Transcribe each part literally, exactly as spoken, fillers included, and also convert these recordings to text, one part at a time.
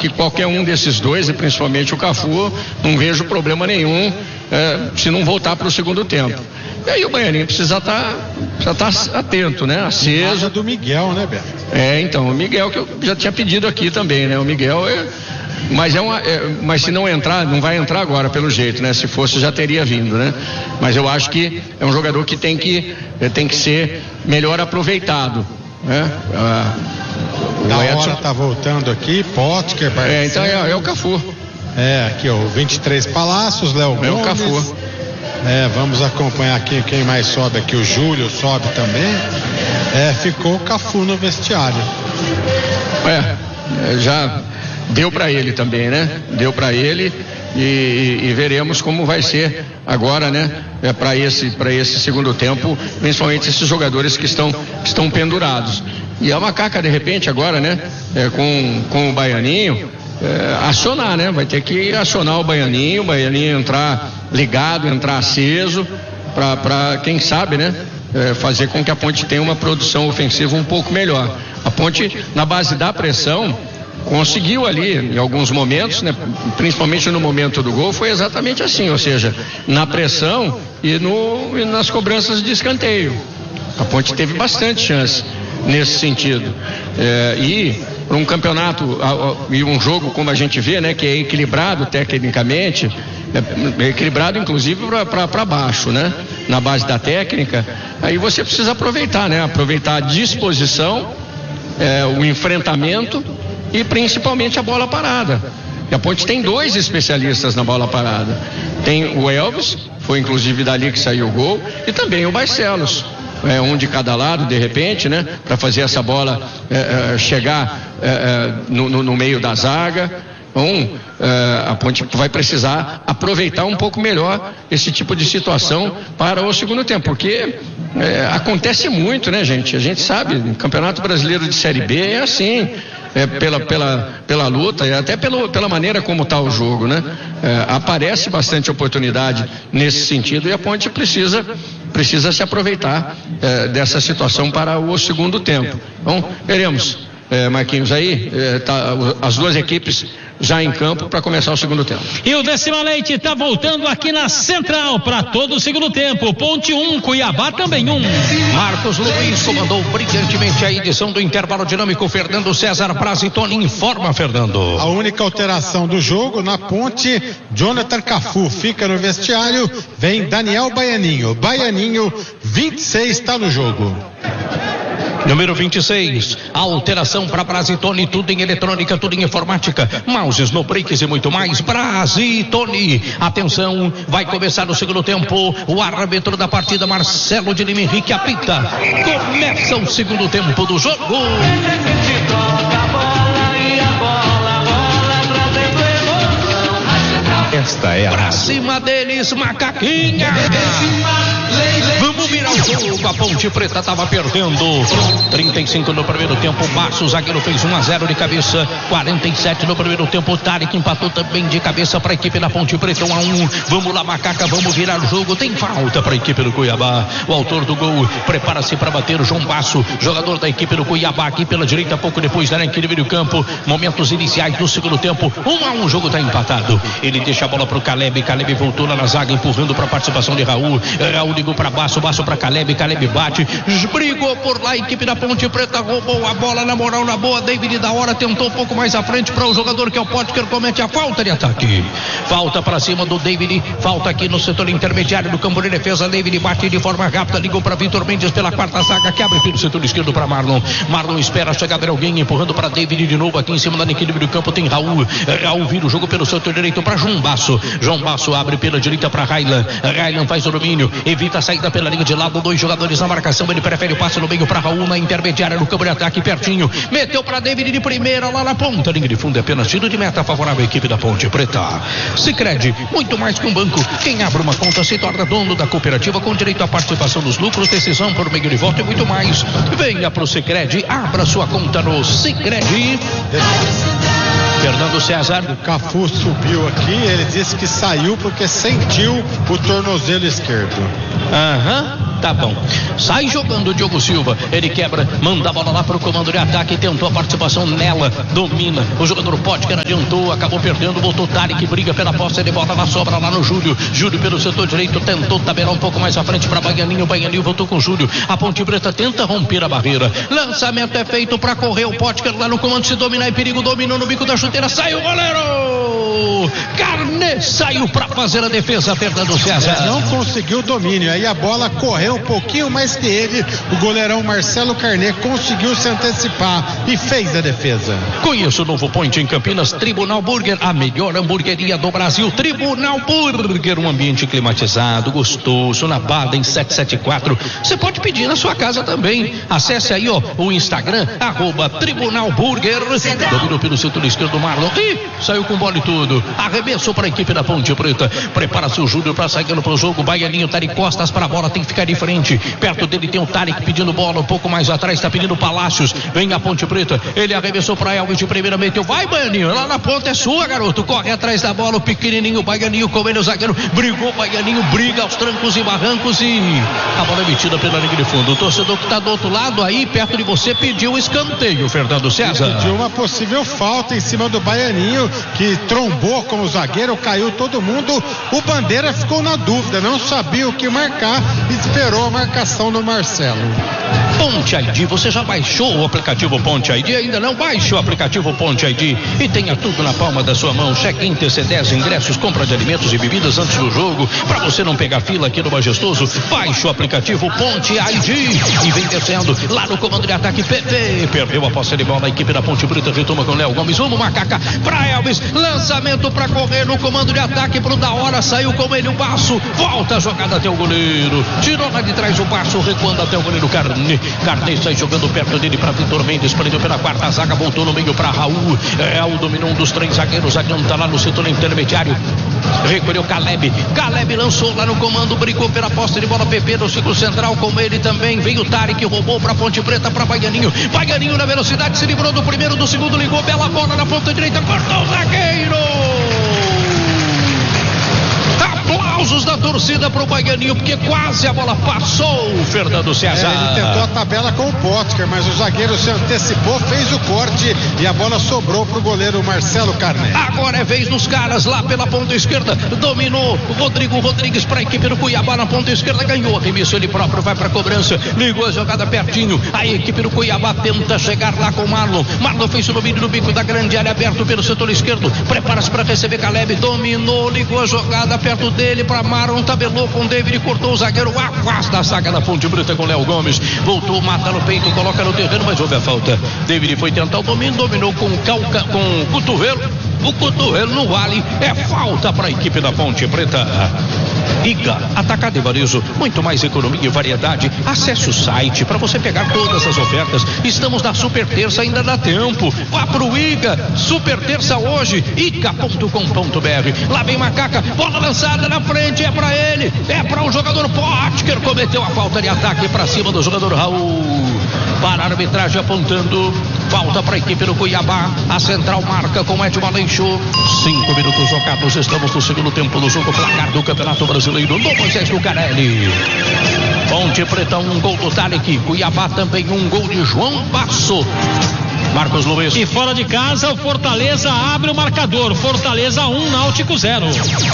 que qualquer um desses dois, e principalmente o Cafu, não vejo problema nenhum é, se não voltar para o segundo tempo. E aí o Baianinho precisa estar tá, tá atento, né? Aceso. do Miguel, né, Beto? É, então, o Miguel que eu já tinha pedido aqui também, né? O Miguel é... Mas, é uma, é, mas se não entrar, não vai entrar agora pelo jeito, né? Se fosse já teria vindo, né? Mas eu acho que é um jogador que tem que, tem que ser melhor aproveitado, né? Ah, da hora tá voltando aqui, Potker, é, então é, é o Cafu. É, aqui ó, o vinte e três Palácios, Léo Gomes. É o Cafu. É, vamos acompanhar aqui quem mais sobe aqui, o Júlio sobe também. É, ficou o Cafu no vestiário. É, já deu para ele também, né? Deu para ele e, e, e veremos como vai ser agora, né? É, para esse, para esse segundo tempo, principalmente esses jogadores que estão, que estão pendurados. E a Macaca, de repente, agora, né? É, com, com o Baianinho, é, acionar, né? Vai ter que acionar o Baianinho, o Baianinho entrar ligado, entrar aceso, para, quem sabe, né? É, fazer com que a Ponte tenha uma produção ofensiva um pouco melhor. A Ponte, na base da pressão, conseguiu ali, em alguns momentos, né, principalmente no momento do gol, foi exatamente assim, ou seja, na pressão e, no, e nas cobranças de escanteio. A Ponte teve bastante chance nesse sentido. É, e para um campeonato e um jogo como a gente vê, né, que é equilibrado tecnicamente, é, é equilibrado inclusive para baixo, né, na base da técnica, aí você precisa aproveitar, né, aproveitar a disposição, é, o enfrentamento e principalmente a bola parada. E a Ponte tem dois especialistas na bola parada. Tem o Elvis, foi inclusive dali que saiu o gol, e também o Barcelos. É, um de cada lado, de repente, né? Para fazer essa bola é, é, chegar é, é, no, no, no meio da zaga. Então, é, a Ponte vai precisar aproveitar um pouco melhor esse tipo de situação para o segundo tempo, porque é, acontece muito, né, gente? A gente sabe, o Campeonato Brasileiro de Série B é assim. É, pela, pela, pela luta e até pelo, pela maneira como está o jogo, né? É, aparece bastante oportunidade nesse sentido e a Ponte precisa, precisa se aproveitar é, dessa situação para o segundo tempo. Então, veremos, é, Marquinhos, aí, é, tá, as duas equipes já em campo para começar o segundo tempo. E o Decima Leite está voltando aqui na Central para todo o segundo tempo. Ponte um, Cuiabá também um. Marcos Luiz comandou brilhantemente a edição do intervalo dinâmico. Fernando César Prazitoni informa, Fernando. A única alteração do jogo na Ponte, Jonathan Cafu fica no vestiário, vem Daniel Baianinho. Baianinho, vinte e seis, está no jogo. Número vinte e seis, alteração para Prazitoni, tudo em eletrônica, tudo em informática, mouses, no breaks e muito mais. Prazitoni, atenção, vai começar o segundo tempo. O árbitro da partida, Marcelo de Lima Henrique, apita. Começa o segundo tempo do jogo. Esta é a pra cima deles, Macaquinha. Vamos virar o jogo. A Ponte Preta estava perdendo. trinta e cinco no primeiro tempo. Márcio, zagueiro, fez um a zero de cabeça. quarenta e sete no primeiro tempo. O Tarek empatou também de cabeça para a equipe da Ponte Preta. um a um. Vamos lá, Macaca. Vamos virar o jogo. Tem falta para a equipe do Cuiabá. O autor do gol prepara-se para bater. O João Basso, jogador da equipe do Cuiabá, aqui pela direita, pouco depois da linha de meio campo. Momentos iniciais do segundo tempo. um a um. O jogo está empatado. Ele deixa a bola para o Caleb. Caleb voltou lá na zaga, empurrando para a participação de Raul. Raul ligou para Basso. Basso para Caleb. Caleb bate. Brigou por lá. A equipe da Ponte Preta roubou a bola na moral, na boa. David da hora tentou um pouco mais à frente para o jogador que é o Potker. Comete a falta de ataque. Falta para cima do David. Falta aqui no setor intermediário do campo de defesa. David bate de forma rápida. Ligou para Vitor Mendes pela quarta zaga, que abre pelo setor esquerdo para Marlon. Marlon espera a chegada de alguém, empurrando para David de novo. Aqui em cima da equilíbrio do campo tem Raul. Raul vira o jogo pelo setor direito para João Basso. João Basso abre pela direita para Raylan. Raylan faz o domínio, evita a saída pela linha de lado. Dois jogadores na marcação. Ele prefere o passe no meio para Raul na intermediária no campo de ataque, pertinho. Meteu para David de primeira lá na ponta. Linha de fundo é apenas tiro de meta favorável à equipe da Ponte Preta. Sicredi, muito mais que um banco. Quem abre uma conta se torna dono da cooperativa, com direito à participação nos lucros, decisão por meio de voto e muito mais. Venha pro Sicredi, abra sua conta no Sicredi. Fernando César. O Cafu subiu aqui, ele disse que saiu porque sentiu o tornozelo esquerdo. Aham. tá bom. Sai jogando o Diogo Silva, ele quebra, manda a bola lá pro comando de ataque, tentou a participação nela, domina, o jogador Potker adiantou, acabou perdendo, voltou Tarek, briga pela posse, ele bota na sobra lá no Júlio, Júlio pelo setor direito, tentou tabelar um pouco mais à frente para Baianinho, Baianinho voltou com o Júlio, a Ponte Preta tenta romper a barreira, lançamento é feito para correr, o Potker lá no comando, se dominar, é perigo, dominou no bico da chuteira, saiu o goleiro! Carne saiu para fazer a defesa, Fernando César. Não conseguiu o domínio, aí a bola correu um pouquinho mais que ele, o goleirão Marcelo Carné conseguiu se antecipar e fez a defesa. Conheça o novo Point em Campinas, Tribunal Burger, a melhor hamburgueria do Brasil. Tribunal Burger, um ambiente climatizado, gostoso, na Baden sete sete quatro. Você pode pedir na sua casa também. Acesse aí, ó, o Instagram, arroba Tribunal Burger. Dominou pelo setor esquerdo, Marlon. Ih, saiu com bola e tudo. Arremesso para a equipe da Ponte Preta. Prepara-se o Júlio para sair pro jogo. Baianinho tá de costas para a bola, tem que ficar de frente. Perto dele tem o Tarek pedindo bola, um pouco mais atrás tá pedindo Palácios. Vem a Ponte Preta, ele arremessou para Elvis de primeira, meteu, vai Baianinho, lá na ponta é sua, garoto, corre atrás da bola, o pequenininho Baianinho com ele, o zagueiro, brigou Baianinho, briga aos trancos e barrancos e a bola é metida pela linha de fundo. O torcedor que tá do outro lado aí, perto de você, pediu escanteio, Fernando César. Pediu uma possível falta em cima do Baianinho, que trombou com o zagueiro, caiu todo mundo, o Bandeira ficou na dúvida, não sabia o que marcar, esperou a marcação do Marcelo. Ponte I D, você já baixou o aplicativo Ponte I D? Ainda não? Baixe o aplicativo Ponte I D e tenha tudo na palma da sua mão. Check-in, T C dez, ingressos, compra de alimentos e bebidas antes do jogo. Para você não pegar fila aqui no Majestoso, baixe o aplicativo Ponte I D e vem descendo lá no comando de ataque. P P perdeu a posse de bola, a equipe da Ponte Preta retoma com Léo Gomes. Vamos, Macaca, para Elvis, lançamento para correr no comando de ataque pro da hora, saiu com ele o Baço, volta a jogada até o goleiro, tirou lá de trás o Baço, recuando até o goleiro Carne. Carne sai jogando perto dele para Vitor Mendes, prendeu pela quarta zaga, voltou no meio para Raul. Raul dominou um dos três zagueiros, adianta lá no setor intermediário. Recolheu Caleb. Caleb lançou lá no comando, brigou pela posse de bola. P P no ciclo central com ele também. Veio o Tarek, roubou para Ponte Preta, para Baianinho. Baianinho na velocidade, se livrou do primeiro, do segundo, ligou, bela bola na ponta direita, cortou o zagueiro. Aplausos da torcida pro Baianinho, porque quase a bola passou, Fernando César. É, ele tentou a tabela com o Potker, mas o zagueiro se antecipou, fez o corte e a bola sobrou pro goleiro Marcelo Carné. Agora é vez dos caras lá pela ponta esquerda, dominou Rodrigo Rodrigues para a equipe do Cuiabá na ponta esquerda, ganhou, arremesso ele próprio, vai pra cobrança, ligou a jogada pertinho, a equipe do Cuiabá tenta chegar lá com o Marlon, Marlon fez o domínio no bico da grande área, aberto pelo setor esquerdo, prepara-se para receber Caleb, dominou, ligou a jogada perto dele para Marlon, tabelou com David, cortou o zagueiro, afasta a saga da Ponte Preta com Léo Gomes, voltou, mata no peito, coloca no terreno, mas houve a falta. David foi tentar o domínio, dominou com o calca, com o cotovelo, o cotovelo no vale, é falta para a equipe da Ponte Preta. Iga, Atacado e Varejo, muito mais economia e variedade. Acesse o site para você pegar todas as ofertas. Estamos na Super Terça, ainda dá tempo. Vá pro Iga, Super Terça hoje, iga ponto com ponto b r. Lá vem Macaca, bola lançada na frente, é para ele, é para o jogador Potker, cometeu a falta de ataque para cima do jogador Raul. Para a arbitragem apontando, falta para a equipe do Cuiabá. A central marca com Edson Aleixo. Cinco minutos jogados, estamos no segundo tempo do jogo, placar do Campeonato Brasileiro no Moisés Lucarelli. Ponte Preta, um gol do Tarek. Cuiabá também um gol de João Basso. Marcos Luiz. E fora de casa, o Fortaleza abre o marcador. Fortaleza um, Náutico zero.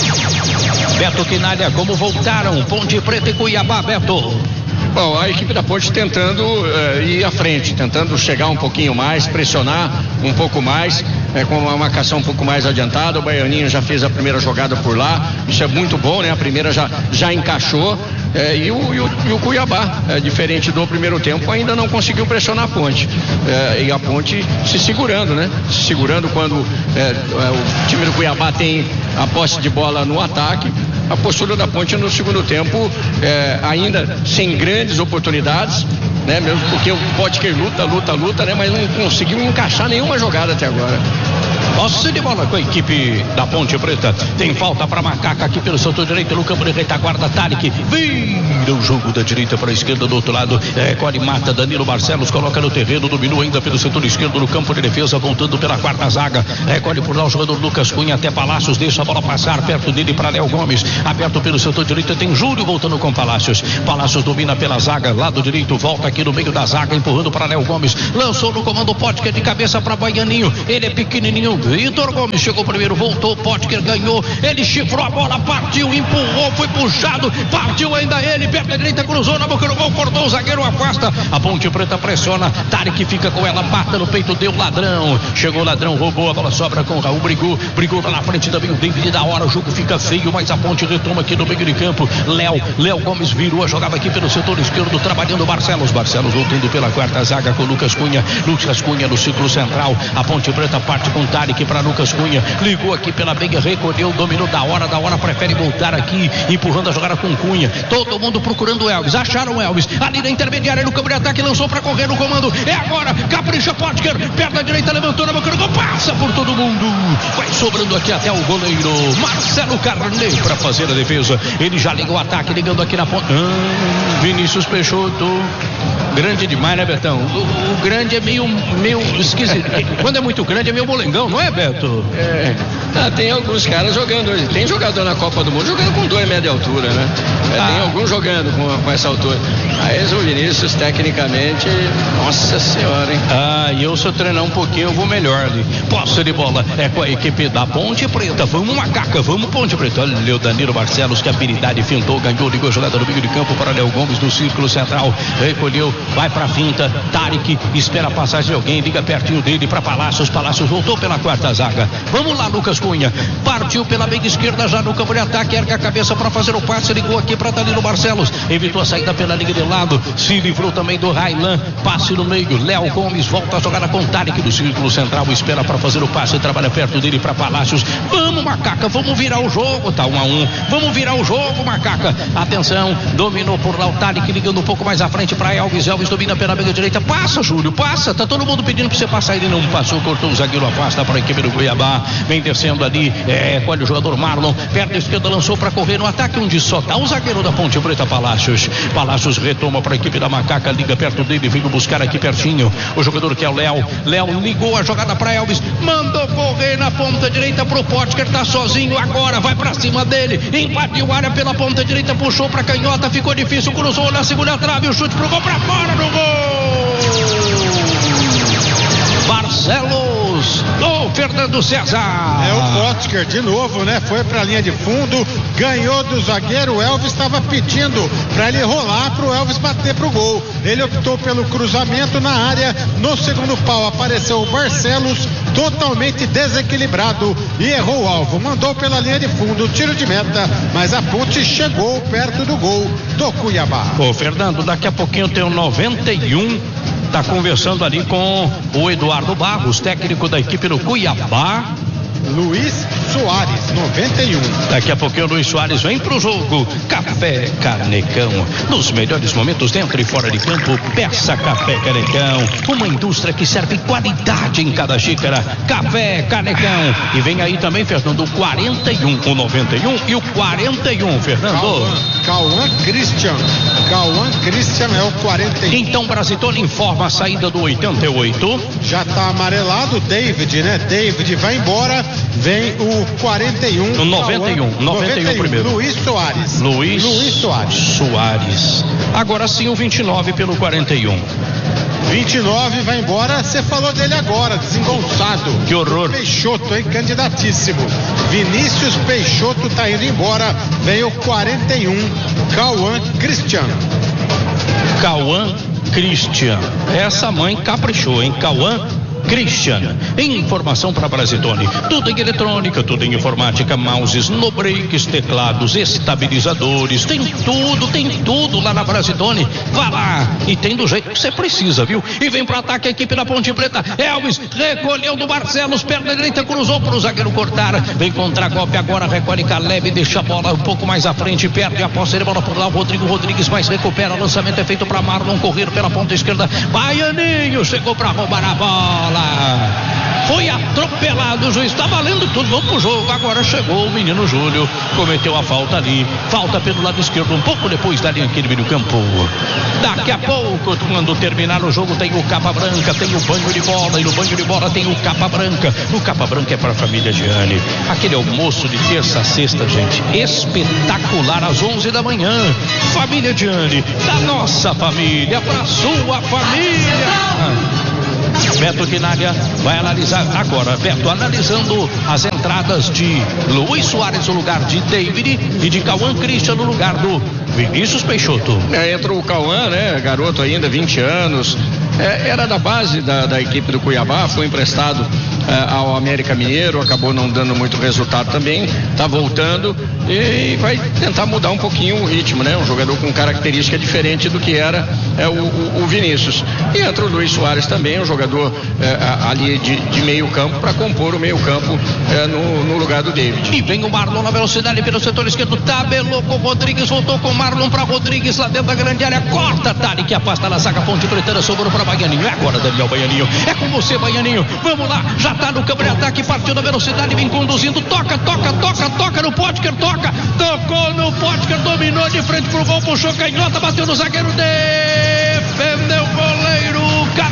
Beto Quinalha, como voltaram Ponte Preta e Cuiabá, Beto? Bom, a equipe da Ponte tentando uh, ir à frente, tentando chegar um pouquinho mais, pressionar um pouco mais, é, com uma marcação um pouco mais adiantada. O Baianinho já fez a primeira jogada por lá, isso é muito bom, né? A primeira já, já encaixou. É, e, o, e, o, e o Cuiabá, é, diferente do primeiro tempo, ainda não conseguiu pressionar a Ponte. É, e a Ponte se segurando, né? Se segurando quando é, é, o time do Cuiabá tem a posse de bola no ataque. A postura da Ponte no segundo tempo, é, ainda sem grandes oportunidades, né? Mesmo porque o Potker luta, luta, luta, né? Mas não conseguiu encaixar nenhuma jogada até agora. Posse de bola com a equipe da Ponte Preta. Tem falta para Macaca aqui pelo setor direito, no campo de retaguarda. Tarek vira o jogo da direita para a esquerda do outro lado. Recolhe, mata Danilo Barcelos, coloca no terreno, dominou ainda pelo setor esquerdo no campo de defesa, voltando pela quarta zaga. Recolhe por lá o jogador Lucas Cunha até Palácios, deixa a bola passar perto dele para Léo Gomes. Aberto pelo setor direito, tem Júlio voltando com Palácios. Palácios domina pela zaga, lado direito, volta aqui no meio da zaga, empurrando para Léo Gomes. Lançou no comando Potker de cabeça para Baianinho. Ele é pequenininho. Vitor Gomes chegou primeiro, voltou, Potker ganhou. Ele chifrou a bola, partiu, empurrou, foi puxado, partiu ainda ele, perna direita, cruzou na boca do gol, cortou o zagueiro, afasta. A Ponte Preta pressiona, Tarek fica com ela, mata no peito, deu Ladrão. Chegou Ladrão, roubou, a bola sobra com o Raul, brigou, brigou lá na frente também o David, da hora, o jogo fica feio, mas a Ponte retoma aqui no meio de campo. Léo, Léo Gomes virou a jogada aqui pelo setor esquerdo, trabalhando Barcelos, Barcelos voltando pela quarta zaga com Lucas Cunha, Lucas Cunha no círculo central. A Ponte Preta parte com Tarek para Lucas Cunha, ligou aqui pela meia, recolheu, dominou da hora, da hora prefere voltar aqui, empurrando a jogada com Cunha, todo mundo procurando o Elvis, acharam o Elvis, ali na intermediária no campo de ataque, lançou para correr no comando, é agora, capricha Potker, perna direita, levantou na boca do gol, passa por todo mundo, vai sobrando aqui até o goleiro Marcelo Carneiro para fazer a defesa, ele já ligou o ataque, ligando aqui na ponta, ah, Vinícius Peixoto, grande demais, né, Betão? O, o grande é meio, meio esquisito. Quando é muito grande é meio molengão, não é, Beto? É. Ah, tem alguns caras jogando hoje. Tem jogador na Copa do Mundo jogando com dois metros de altura, né? É, ah. Tem alguns jogando com, com essa altura. Mas o Vinícius, tecnicamente, nossa senhora, hein? Ah, e eu se eu treinar um pouquinho, eu vou melhor ali. Posse de bola é com a equipe da Ponte Preta. Vamos, Macaca, vamos, Ponte Preta. Olha o Danilo Barcelos, que habilidade, fintou, ganhou, ligou a jogada no meio de campo para Léo Gomes no círculo central. Recolheu, vai pra finta. Tarek espera a passagem de alguém, liga pertinho dele para Palácios. Palácios voltou pela quarta zaga. Vamos lá, Lucas Cunha. Partiu pela meia esquerda já no campo de ataque, ergue a cabeça para fazer o passe, ligou aqui para Danilo Barcelos. Evitou a saída pela linha de lado, se livrou também do Railan. Passe no meio, Léo Gomes volta a jogada com Tarek do círculo central, espera para fazer o passe, trabalha perto dele para Palácios. Vamos, Macaca, vamos virar o jogo, tá um a um. Vamos virar o jogo, Macaca. Atenção, dominou por lá o Tarek, ligando um pouco mais à frente para Elvis. Elvis domina pela meia direita, passa, Júlio, passa. Tá todo mundo pedindo para você passar, ele não passou, cortou o zagueiro, afasta para a equipe do Cuiabá. Vem descendo ali, é, olha o jogador Marlon, perna esquerda, lançou para correr no ataque, onde só tá o zagueiro da Ponte Preta, Palácios. Palácios retoma para a equipe da Macaca, liga perto dele, veio buscar aqui pertinho o jogador que é o Léo. Léo ligou a jogada para Elvis, mandou correr na ponta direita pro Potker, tá sozinho agora, vai para cima dele, invadiu a área pela ponta direita, puxou para canhota, ficou difícil, cruzou na segunda trave, o chute pro gol, para fora do gol. Barcelos, o Fernando César. É o Potker de novo, né? Foi pra linha de fundo, ganhou do zagueiro. O Elvis estava pedindo para ele rolar pro Elvis bater pro gol. Ele optou pelo cruzamento na área. No segundo pau apareceu o Barcelos, totalmente desequilibrado, e errou o alvo. Mandou pela linha de fundo, tiro de meta, mas a Ponte chegou perto do gol do Cuiabá. Ô, Fernando, daqui a pouquinho tem o noventa e um. Tá conversando ali com o Eduardo Barros, técnico da equipe do Cuiabá. Luiz Soares, noventa e um. Daqui a pouquinho o Luiz Soares vem pro jogo. Café Canecão, nos melhores momentos dentro e fora de campo, peça Café Canecão, uma indústria que serve qualidade em cada xícara. Café Canecão. E vem aí também, Fernando, o quarenta e um, o noventa e um e o quarenta e um, Fernando. Cauã Christian. Cauã Christian é o quarenta e um. Então, Brasitone informa a saída do oitenta e oito. Já tá amarelado, David, né? David vai embora. Vem o quarenta e um. O noventa e um. noventa e um, noventa e um primeiro. Luiz Soares. Luiz, Luiz Soares. Soares. Agora sim o vinte e nove pelo quarenta e um. vinte e nove vai embora, você falou dele agora, desengonçado. Que horror. Peixoto, hein, candidatíssimo. Vinícius Peixoto tá indo embora. Vem o quarenta e um, Cauã Christian. Cauã Christian. Essa mãe caprichou, hein? Cauã Christian. Informação para Brasitone, tudo em eletrônica, tudo em informática, mouses, no breaks, teclados, estabilizadores, tem tudo, tem tudo lá na Brasitone. Vá lá e tem do jeito que você precisa, viu? E vem pro ataque a equipe da Ponte Preta. Elvis recolheu do Barcelos, perna direita, cruzou pro zagueiro cortar, vem contra golpe agora, recolhe Caleb, deixa a bola um pouco mais à frente, perde a posse de bola por lá, o Rodrigo Rodrigues, mas recupera, lançamento é feito para Marlon, correr pela ponta esquerda, Baianinho chegou para roubar a bola. bola. Foi atropelado, o juiz está valendo tudo, vamos pro jogo. Agora chegou o menino Júlio, cometeu a falta ali, falta pelo lado esquerdo, um pouco depois da linha aqui do meio campo. Daqui a pouco, quando terminar o jogo, tem o Capa Branca, tem o banho de bola, e no banho de bola tem o Capa Branca. O Capa Branca é para a família Gianni. Aquele almoço de terça a sexta, gente, espetacular, às onze da manhã. Família Gianni, da nossa família, para sua família. Beto Quinalha vai analisar agora. Beto analisando as entradas de Luiz Soares no lugar de David e de Cauã Christian no lugar do Vinícius Peixoto. É, entra o Cauã, né? Garoto ainda, vinte anos. É, era da base da, da equipe do Cuiabá, foi emprestado é, ao América Mineiro, acabou não dando muito resultado também, tá voltando e vai tentar mudar um pouquinho o ritmo, né? Um jogador com característica diferente do que era é, o, o, o Vinícius. E entra o Luiz Soares também, um jogador é, ali de, de meio campo para compor o meio campo é, no, no lugar do David. E vem o Marlon na velocidade pelo setor esquerdo, tabelou com o Rodrigues, voltou com o Marlon para Rodrigues lá dentro da grande área, corta, Tari que afasta na zaga, Ponte Pretana, sobrou para Baianinho. É agora, Daniel Baianinho, é com você, Baianinho, vamos lá, já tá no campo de ataque, partiu na velocidade, vem conduzindo, toca, toca, toca, toca no Potker, toca, tocou no Potker, dominou de frente pro gol, puxou canhota, bateu no zagueiro, defendeu o goleiro,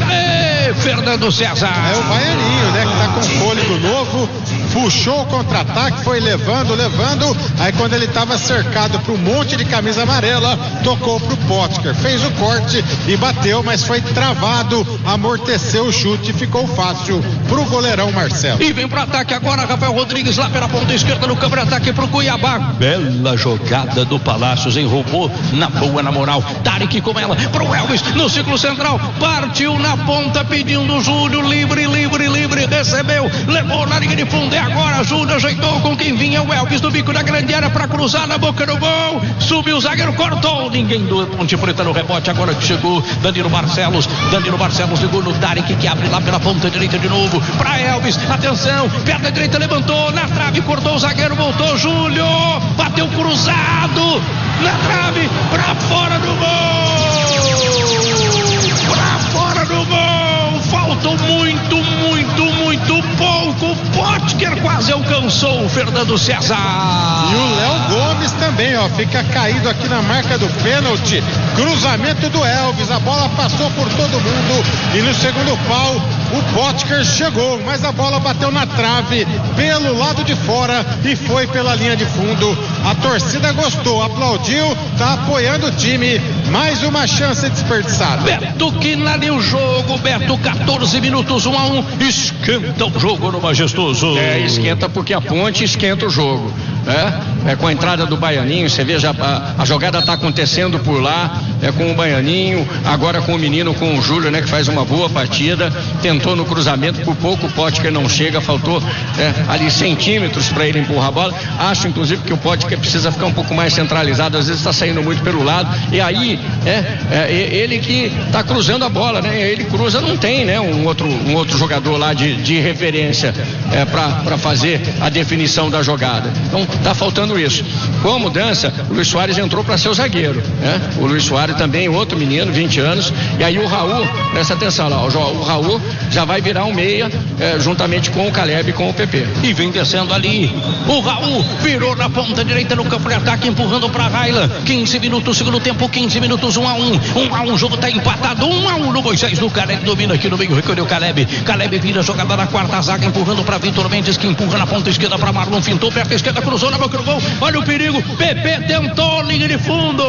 cadê Fernando César? É o Baianinho, né, que tá com fôlego novo, puxou o contra-ataque, foi levando, levando, aí quando ele estava cercado por um monte de camisa amarela, tocou pro Potker, fez o corte e bateu, mas foi travado, amorteceu o chute, ficou fácil pro goleirão Marcelo. E vem pro ataque agora, Rafael Rodrigues lá pela ponta esquerda no campo de ataque pro Cuiabá. Bela jogada do Palácios, hein? Roubou na boa, na moral. Tarek com ela pro Elvis no ciclo central, partiu na ponta pedindo o Júlio, livre, livre, livre, recebeu, levou na linha de fundo, é agora, Júlio ajeitou com quem vinha, o Elvis do bico da grande área pra cruzar na boca do gol, subiu o zagueiro, cortou, ninguém do Ponte Preta no rebote, agora que chegou Danilo Barcelos, Danilo Barcelos ligou no Tarek que abre lá pela ponta direita de novo, pra Elvis, atenção, perna direita levantou, na trave, cortou o zagueiro, voltou Júlio, bateu cruzado, na trave, pra fora do gol, pra fora do gol, faltou muito, muito, muito pouco, o Potker quase alcançou o Fernando César. E o Léo Gomes também, ó, fica caído aqui na marca do pênalti, cruzamento do Elvis, a bola passou por todo mundo e no segundo pau o Potker chegou, mas a bola bateu na trave pelo lado de fora e foi pela linha de fundo. A torcida gostou, aplaudiu, tá apoiando o time, mais uma chance desperdiçada. Beto Quinalha o jogo, Beto, catorze minutos, um a um, esquenta o jogo no Majestoso. É, esquenta porque a Ponte esquenta o jogo. É, é com a entrada do Baianinho, você veja a, a jogada está acontecendo por lá, é com o Baianinho, agora com o menino, com o Júlio, né, que faz uma boa partida, tentou no cruzamento, por pouco o Potker não chega, faltou é, ali centímetros para ele empurrar a bola. Acho inclusive que o Potker precisa ficar um pouco mais centralizado, às vezes está saindo muito pelo lado, e aí é, é ele que está cruzando a bola, né? Ele cruza, não tem, né, um outro, um outro jogador lá de, de referência é, para fazer a definição da jogada. Então tá faltando isso. Com a mudança, o Luiz Soares entrou para ser o zagueiro, né? O Luiz Soares também, outro menino, vinte anos, e aí o Raul, presta atenção lá, o Raul já vai virar um meia, é, juntamente com o Caleb e com o P P. E vem descendo ali, o Raul virou na ponta direita no campo de ataque, empurrando para Raila, quinze minutos, segundo tempo, quinze minutos, um a um, um a um, o jogo tá empatado, um a um no Moisés, do Caleb domina aqui no meio, recolheu o Caleb, Caleb vira jogada na quarta zaga, empurrando para Vitor Mendes, que empurra na ponta esquerda para Marlon, fintou, perna esquerda, cruzou na boca do gol, olha o perigo, P P tentou, linha de fundo.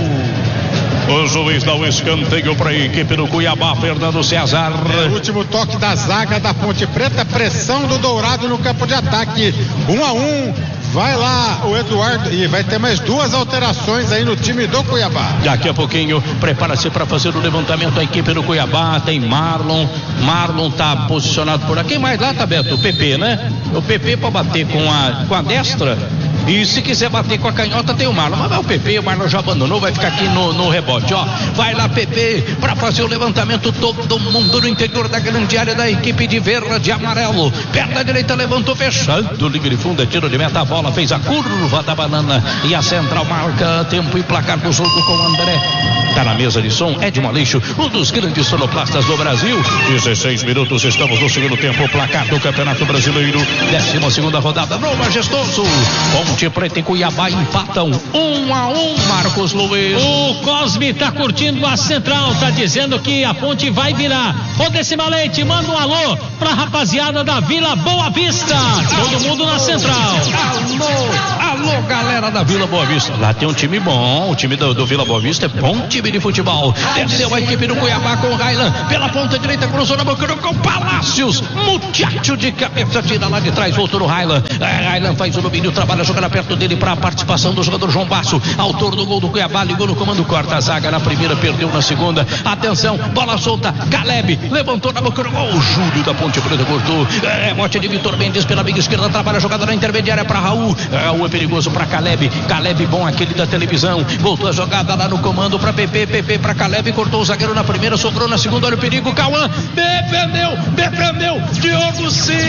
O juiz dá o escanteio para a equipe do Cuiabá, Fernando César. É o último toque da zaga da Ponte Preta, pressão do Dourado no campo de ataque, um a um. Vai lá o Eduardo e vai ter mais duas alterações aí no time do Cuiabá. Daqui a pouquinho, prepara-se para fazer o levantamento a equipe do Cuiabá. Tem Marlon, Marlon tá posicionado por aqui, mas lá tá Beto, o P P, né? O P P para bater com a, com a destra. E se quiser bater com a canhota tem o Marlon, mas o P P, o Marlon já abandonou, vai ficar aqui no, no rebote, ó, vai lá P P para fazer o levantamento, todo mundo no interior da grande área da equipe de verde e amarelo, perna direita levantou, fechando, liga de fundo, é tiro de meta, a bola fez a curva da banana e a central marca tempo e placar do jogo com o André. Tá na mesa de som Edmo Aleixo, um dos grandes sonoplastas do Brasil. dezesseis minutos, estamos no segundo tempo. O placar do Campeonato Brasileiro, décima segunda rodada no Majestoso. Ponte Preta e Cuiabá empatam um a um, Marcos Luiz. O Cosme tá curtindo a central, tá dizendo que a Ponte vai virar. Ô Decima Leite, manda um alô pra rapaziada da Vila Boa Vista. Todo mundo na central. Alô, alô, galera da Vila Boa Vista. Lá tem um time bom, o time do, do Vila Boa Vista é bom time de futebol. Desceu a equipe do Cuiabá com o Railan. Pela ponta direita, cruzou na boca com Palácios. Muchacho de cabeça, tira lá de trás, voltou no Railan. Railan faz o domínio, trabalha, jogando perto dele para a participação do jogador João Basso. Autor do gol do Cuiabá, ligou no comando, corta a zaga na primeira, perdeu na segunda. Atenção, bola solta, Caleb levantou na boca do gol. O Júlio da Ponte Preta cortou. É, bote de Vitor Mendes pela amiga esquerda, trabalha a jogada na intermediária para Raul. Raul é perigoso para Caleb. Caleb bom, aquele da televisão. Voltou a jogada lá no comando para Pepe. Pepe para Caleb, cortou o zagueiro na primeira, sobrou na segunda. Olha o perigo, Cauã. Defendeu, defendeu. Diogo Silva.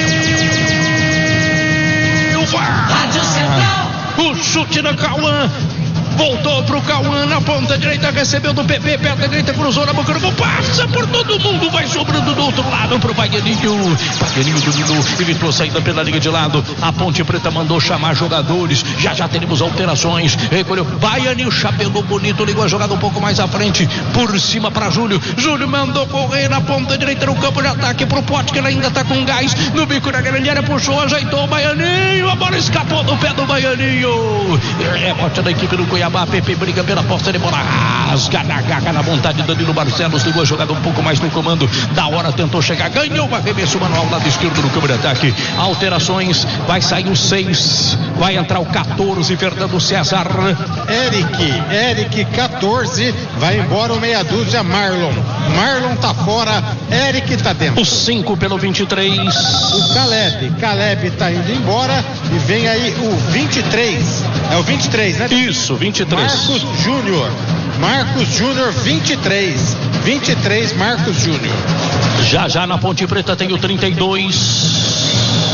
Rádio Central. O chute da Cauã. Voltou pro Cauã na ponta direita, recebeu do P P, perna direita, cruzou na boca do gol, passa por todo mundo, vai sobrando do outro lado pro Baianinho. Baianinho dominou, evitou a saída pela linha de lado. A Ponte Preta mandou chamar jogadores, já já teremos alterações. Recolheu, Baianinho chapelou bonito, ligou a jogada um pouco mais à frente, por cima pra Júlio. Júlio mandou correr na ponta direita no campo de ataque pro Pote, que ele ainda tá com gás. No bico da grande área, puxou, ajeitou o Baianinho, a bola escapou do pé do Baianinho. É bote da equipe do Cuiabá. Pepe briga pela posse de bola, rasga na gaga na vontade. Danilo Barcelos ligou a jogada um pouco mais no comando. Da hora tentou chegar, ganhou o arremesso manual lado esquerdo no campo de ataque. Alterações, vai sair o seis, vai entrar o quatorze, Fernando César. Eric, Eric quatorze, vai embora o meia dúzia Marlon. Marlon tá fora, Eric tá dentro. O cinco pelo vinte e três. O Caleb, Caleb tá indo embora e vem aí o vinte e três. É o vinte e três, né? Isso, vinte e três. Marcos Júnior. Marcos Júnior, vinte e três. vinte e três, Marcos Júnior. Já já na Ponte Preta tem o trinta e dois.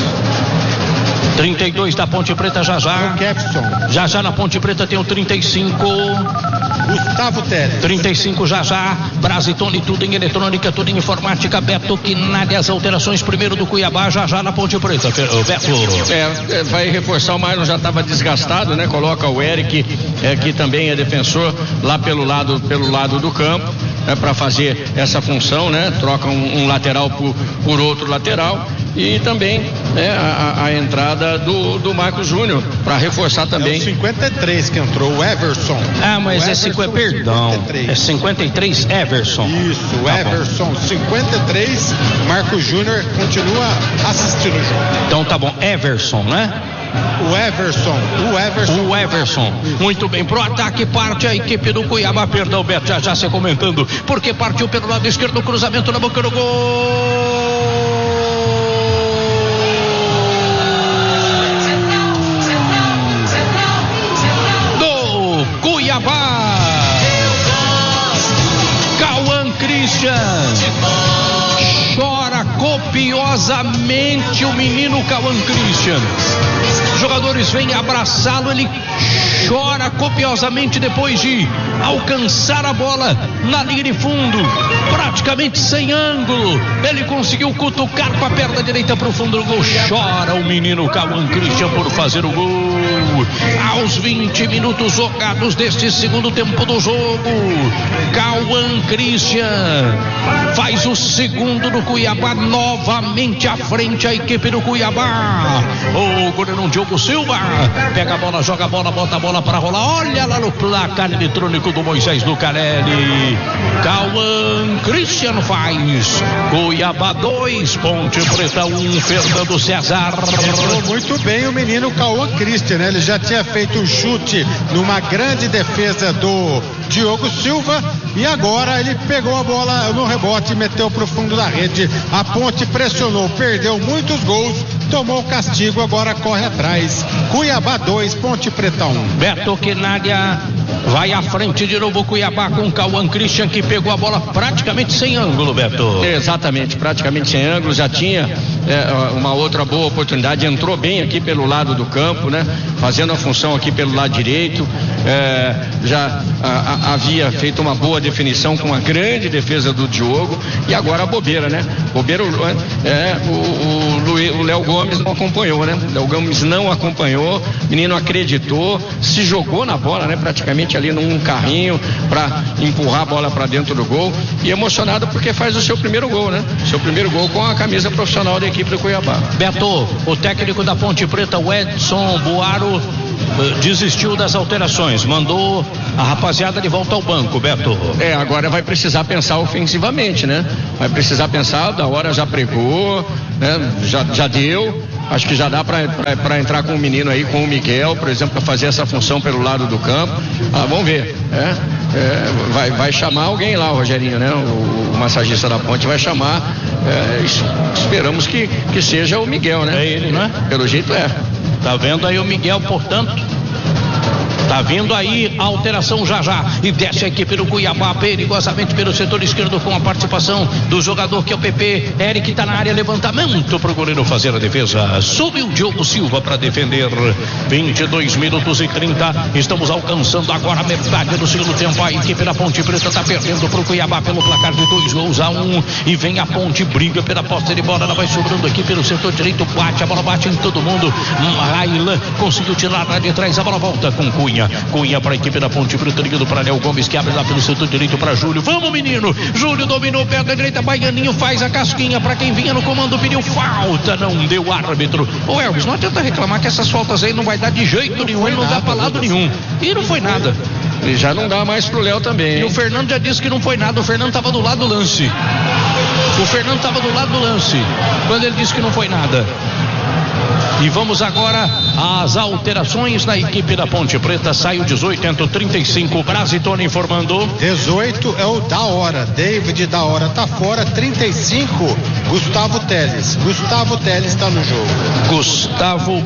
trinta e dois da Ponte Preta, já já. O Kefson. Já já na Ponte Preta tem o trinta e cinco. Gustavo Teres. trinta e cinco já já. Brasitone, tudo em eletrônica, tudo em informática. Beto Quinalha, as alterações primeiro do Cuiabá, já já na Ponte Preta. Beto. É, vai reforçar, o Marlon já estava desgastado, né? Coloca o Eric, é, que também é defensor, lá pelo lado, pelo lado do campo, é, para fazer essa função, né? Troca um, um lateral por, por outro lateral. E também, né, a, a entrada do, do Marcos Júnior para reforçar também. É o cinquenta e três que entrou, o Everson. Ah, mas o é cinquenta, perdão. cinquenta e três. É cinquenta e três, Everson. Isso, o tá Everson, bom. cinquenta e três, Marcos Júnior continua assistindo o jogo. Então tá bom, Everson, né? O Everson, o Everson. O Everson, muito bem, pro ataque parte a equipe do Cuiabá, perdão, Beto, já já se comentando, porque partiu pelo lado esquerdo, cruzamento na boca do gol. Cuiabá, Cauã Christian, chora copiosamente o menino Cauã Christian. Jogadores vêm abraçá-lo, ele chora copiosamente depois de alcançar a bola na linha de fundo, praticamente sem ângulo. Ele conseguiu cutucar com a perna direita para o fundo do gol. Chora o menino Cauã Christian por fazer o gol. Aos vinte minutos jogados deste segundo tempo do jogo, Cauã Christian faz o segundo do Cuiabá, novamente à frente a equipe do Cuiabá. O goleirão Diogo Silva pega a bola, joga a bola, bota a bola para rolar. Olha lá no placar eletrônico do Moisés Lucarelli. Cauã Christian faz. Cuiabá dois, Ponte Preta um, Fernando César. Entrou muito bem o menino Cauã Christian, né? Ele já tinha feito um chute numa grande defesa do Diogo Silva e agora ele pegou a bola no rebote e meteu pro fundo da rede. A Ponte pressionou, perdeu muitos gols, tomou castigo, agora corre atrás. Cuiabá dois, Ponte Preta um. Beto Quinalha, Vai à frente de novo o Cuiabá com o Cauã Christian, que pegou a bola praticamente sem ângulo, Beto. Exatamente, praticamente sem ângulo, já tinha é, uma outra boa oportunidade, entrou bem aqui pelo lado do campo, né? Fazendo a função aqui pelo lado direito, é, já a, a, havia feito uma boa definição com uma grande defesa do Diogo, e agora a bobeira, né? Bobeira, é, o Léo Gomes não acompanhou, né? Léo Gomes não acompanhou, o menino acreditou, se jogou na bola, né? Praticamente ali num carrinho para empurrar a bola para dentro do gol, e emocionado porque faz o seu primeiro gol, né? Seu primeiro gol com a camisa profissional da equipe do Cuiabá. Beto, o técnico da Ponte Preta, o Edson Buaro, desistiu das alterações, mandou a rapaziada de volta ao banco, Beto. É, agora vai precisar pensar ofensivamente, né? Vai precisar pensar, da hora já pregou, né? Já, já deu. Acho que já dá para entrar com o menino aí, com o Miguel, por exemplo, para fazer essa função pelo lado do campo. Ah, vamos ver, né? É, vai, vai chamar alguém lá, o Rogerinho, né? O, o massagista da Ponte vai chamar. É, esperamos que, que seja o Miguel, né? É ele, não é? Pelo jeito é. Tá vendo aí o Miguel, portanto? Tá vindo aí a alteração já já, e desce a equipe do Cuiabá perigosamente pelo setor esquerdo com a participação do jogador que é o P P. Eric tá na área, levantamento pro goleiro fazer a defesa, subiu o Diogo Silva para defender. Vinte e dois minutos e trinta, estamos alcançando agora a metade do segundo tempo. A equipe da Ponte Preta tá perdendo pro Cuiabá pelo placar de dois gols a um, e vem a Ponte, briga pela posse de bola, ela vai sobrando aqui pelo setor direito, bate, a bola bate em todo mundo. Railan conseguiu tirar lá de trás, a bola volta com Cunha. Cunha para a equipe da Ponte Preta, ligando para Léo Gomes, que abre lá pelo setor direito para Júlio. Vamos, menino! Júlio dominou perto da direita, Baianinho faz a casquinha para quem vinha no comando, pediu falta, não deu árbitro. Ô Elvis, não adianta reclamar que essas faltas aí não vai dar de jeito nenhum, ele não dá pra lado nenhum. E não foi nada. E já não dá mais pro Léo também. E o Fernando já disse que não foi nada, o Fernando tava do lado do lance. O Fernando tava do lado do lance, quando ele disse que não foi nada. E vamos agora às alterações na equipe da Ponte Preta. Sai o dezoito, entra o trinta e cinco. Brasitone informando. dezoito é o da hora. David da hora tá fora. trinta e cinco, Gustavo Teles. Gustavo Teles está no jogo. Gustavo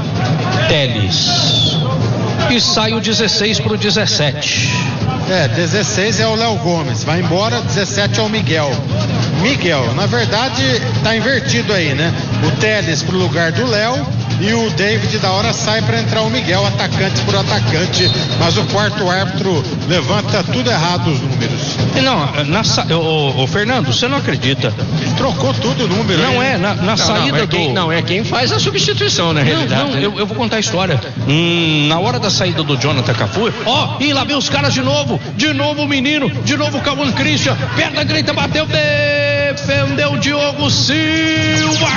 Teles. E sai o dezesseis pro dezessete. É, dezesseis é o Léo Gomes. Vai embora, dezessete é o Miguel. Miguel, na verdade, tá invertido aí, né? O Teles pro lugar do Léo e o David da hora sai para entrar o Miguel, atacante por atacante, mas o quarto árbitro levanta tudo errado os números. Não, na, o, o Fernando, você não acredita? Trocou tudo o número. Não aí, é, na, na não, saída não, é do... Quem, não, é quem faz a substituição, na realidade. Não, não, eu, eu vou contar a história. Hum, na hora da saída do Jonathan Cafu, ó, e lá vem os caras de novo, de novo o menino, de novo o Cauã Christian, perna direita, bateu, defendeu o Diogo Silva.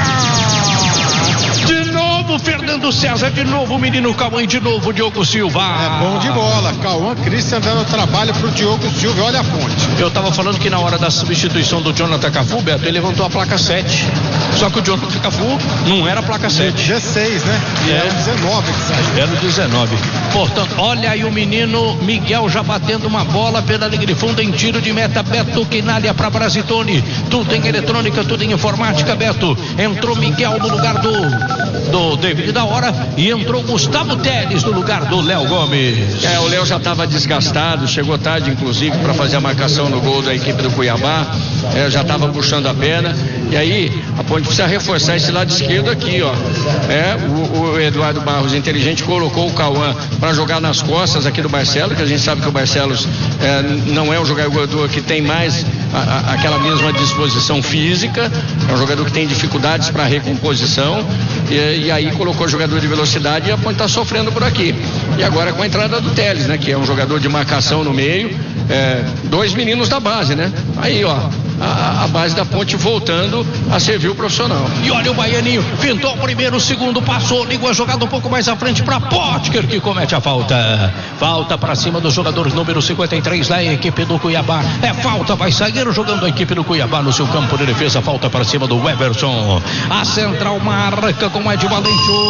De novo Fernando César, de novo o menino Cauã, de novo o Diogo Silva. É bom de bola, Cauã Christian dando trabalho pro Diogo Silva, olha a ponte. Eu tava falando que na hora da substituição do Jonathan Cafu, Beto, ele levantou a placa sete. Só que o Jonathan Cafu não era a placa sete. dezesseis, né? E é. Era o dezenove que saiu. Era o dezenove. Portanto, olha aí o menino Miguel já batendo uma bola pela linha de fundo em tiro de meta. Beto Quinalha para Brasitone. Tudo em eletrônica, tudo em informática, Beto. Entrou Miguel no lugar do do David da hora e entrou Gustavo Teles no lugar do Léo Gomes. É, o Léo já estava desgastado, chegou tarde inclusive para fazer a marcação no gol da equipe do Cuiabá, é, já estava puxando a perna, e aí a Ponte precisa reforçar esse lado esquerdo aqui, ó. É, o, o Eduardo Barros, inteligente, colocou o Cauã para jogar nas costas aqui do Barcelos, que a gente sabe que o Barcelos é, não é um jogador que tem mais a, a, aquela mesma disposição física, é um jogador que tem dificuldades para recomposição, e, e aí colocou jogador de velocidade e a Ponte está sofrendo por aqui. E agora com a entrada do Teles, né, que é um jogador de marcação no meio, é, dois meninos da base, né? Aí, ó, a, a base da Ponte voltando a servir o profissional. E olha o Baianinho, pintou o primeiro, o segundo passou, ligou a jogada um pouco mais à frente para Potker, que comete a falta. Falta para cima do jogador número cinquenta e três da equipe do Cuiabá. É falta, vai sair jogando a equipe do Cuiabá no seu campo de defesa. Falta para cima do Everson. A central marca com Ed Valente.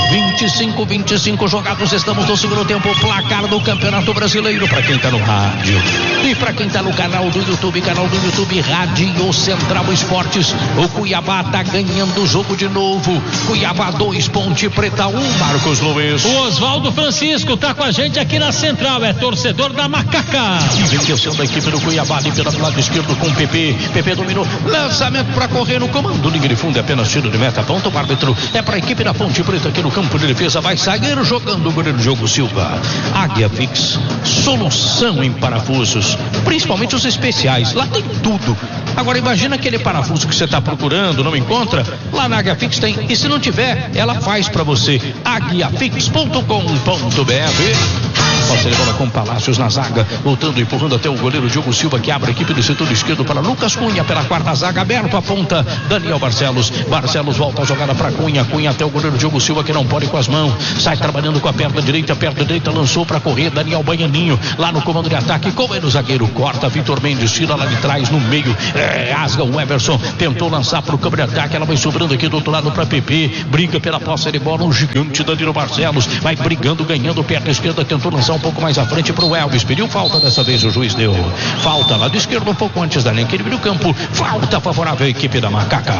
vinte e cinco, vinte e cinco jogados, estamos no segundo tempo, placar do Campeonato Brasileiro, para quem tá no rádio e para quem tá no canal do YouTube, canal do YouTube Rádio Central Esportes. O Cuiabá tá ganhando o jogo de novo. Cuiabá dois, Ponte Preta um, Marcos Luiz. O Oswaldo Francisco tá com a gente aqui na Central, é torcedor da Macaca. E vem descendo a equipe do Cuiabá ali pelo lado esquerdo com o Pepe. Pepe dominou, lançamento para correr no comando, linha de fundo, é apenas tiro de meta, ponto, o árbitro é para a equipe da Ponte Preta aqui no campo de defesa, vai sair jogando o goleiro Diogo Silva. Águia Fix, solução em parafusos, principalmente os especiais, lá tem tudo. Agora imagina aquele parafuso que você está procurando, não encontra, lá na Águia Fix tem, e se não tiver, ela faz para você. águia fix ponto com ponto br. Passa de bola com Palácios na zaga, voltando, empurrando até o goleiro Diogo Silva, que abre a equipe do setor esquerdo para Lucas Cunha, pela quarta zaga, aberto a ponta, Daniel Barcelos, Barcelos volta a jogada para Cunha, Cunha até o goleiro Diogo Silva, que não pode com as mãos, sai trabalhando com a perna direita, perna direita, lançou para correr, Daniel Baianinho, lá no comando de ataque, como é no zagueiro, corta, Vitor Mendes, tira lá de trás, no meio, é, rasga o Everson, tentou lançar para o campo de ataque, ela vai sobrando aqui do outro lado para Pepe, briga pela posse de bola, um gigante Danilo Barcelos, vai brigando, ganhando perna esquerda, tentou lançar um pouco mais à frente para o Elvis, pediu falta, dessa vez o juiz deu falta lado esquerdo, um pouco antes da linha que ele viu o campo, falta favorável à equipe da Macaca.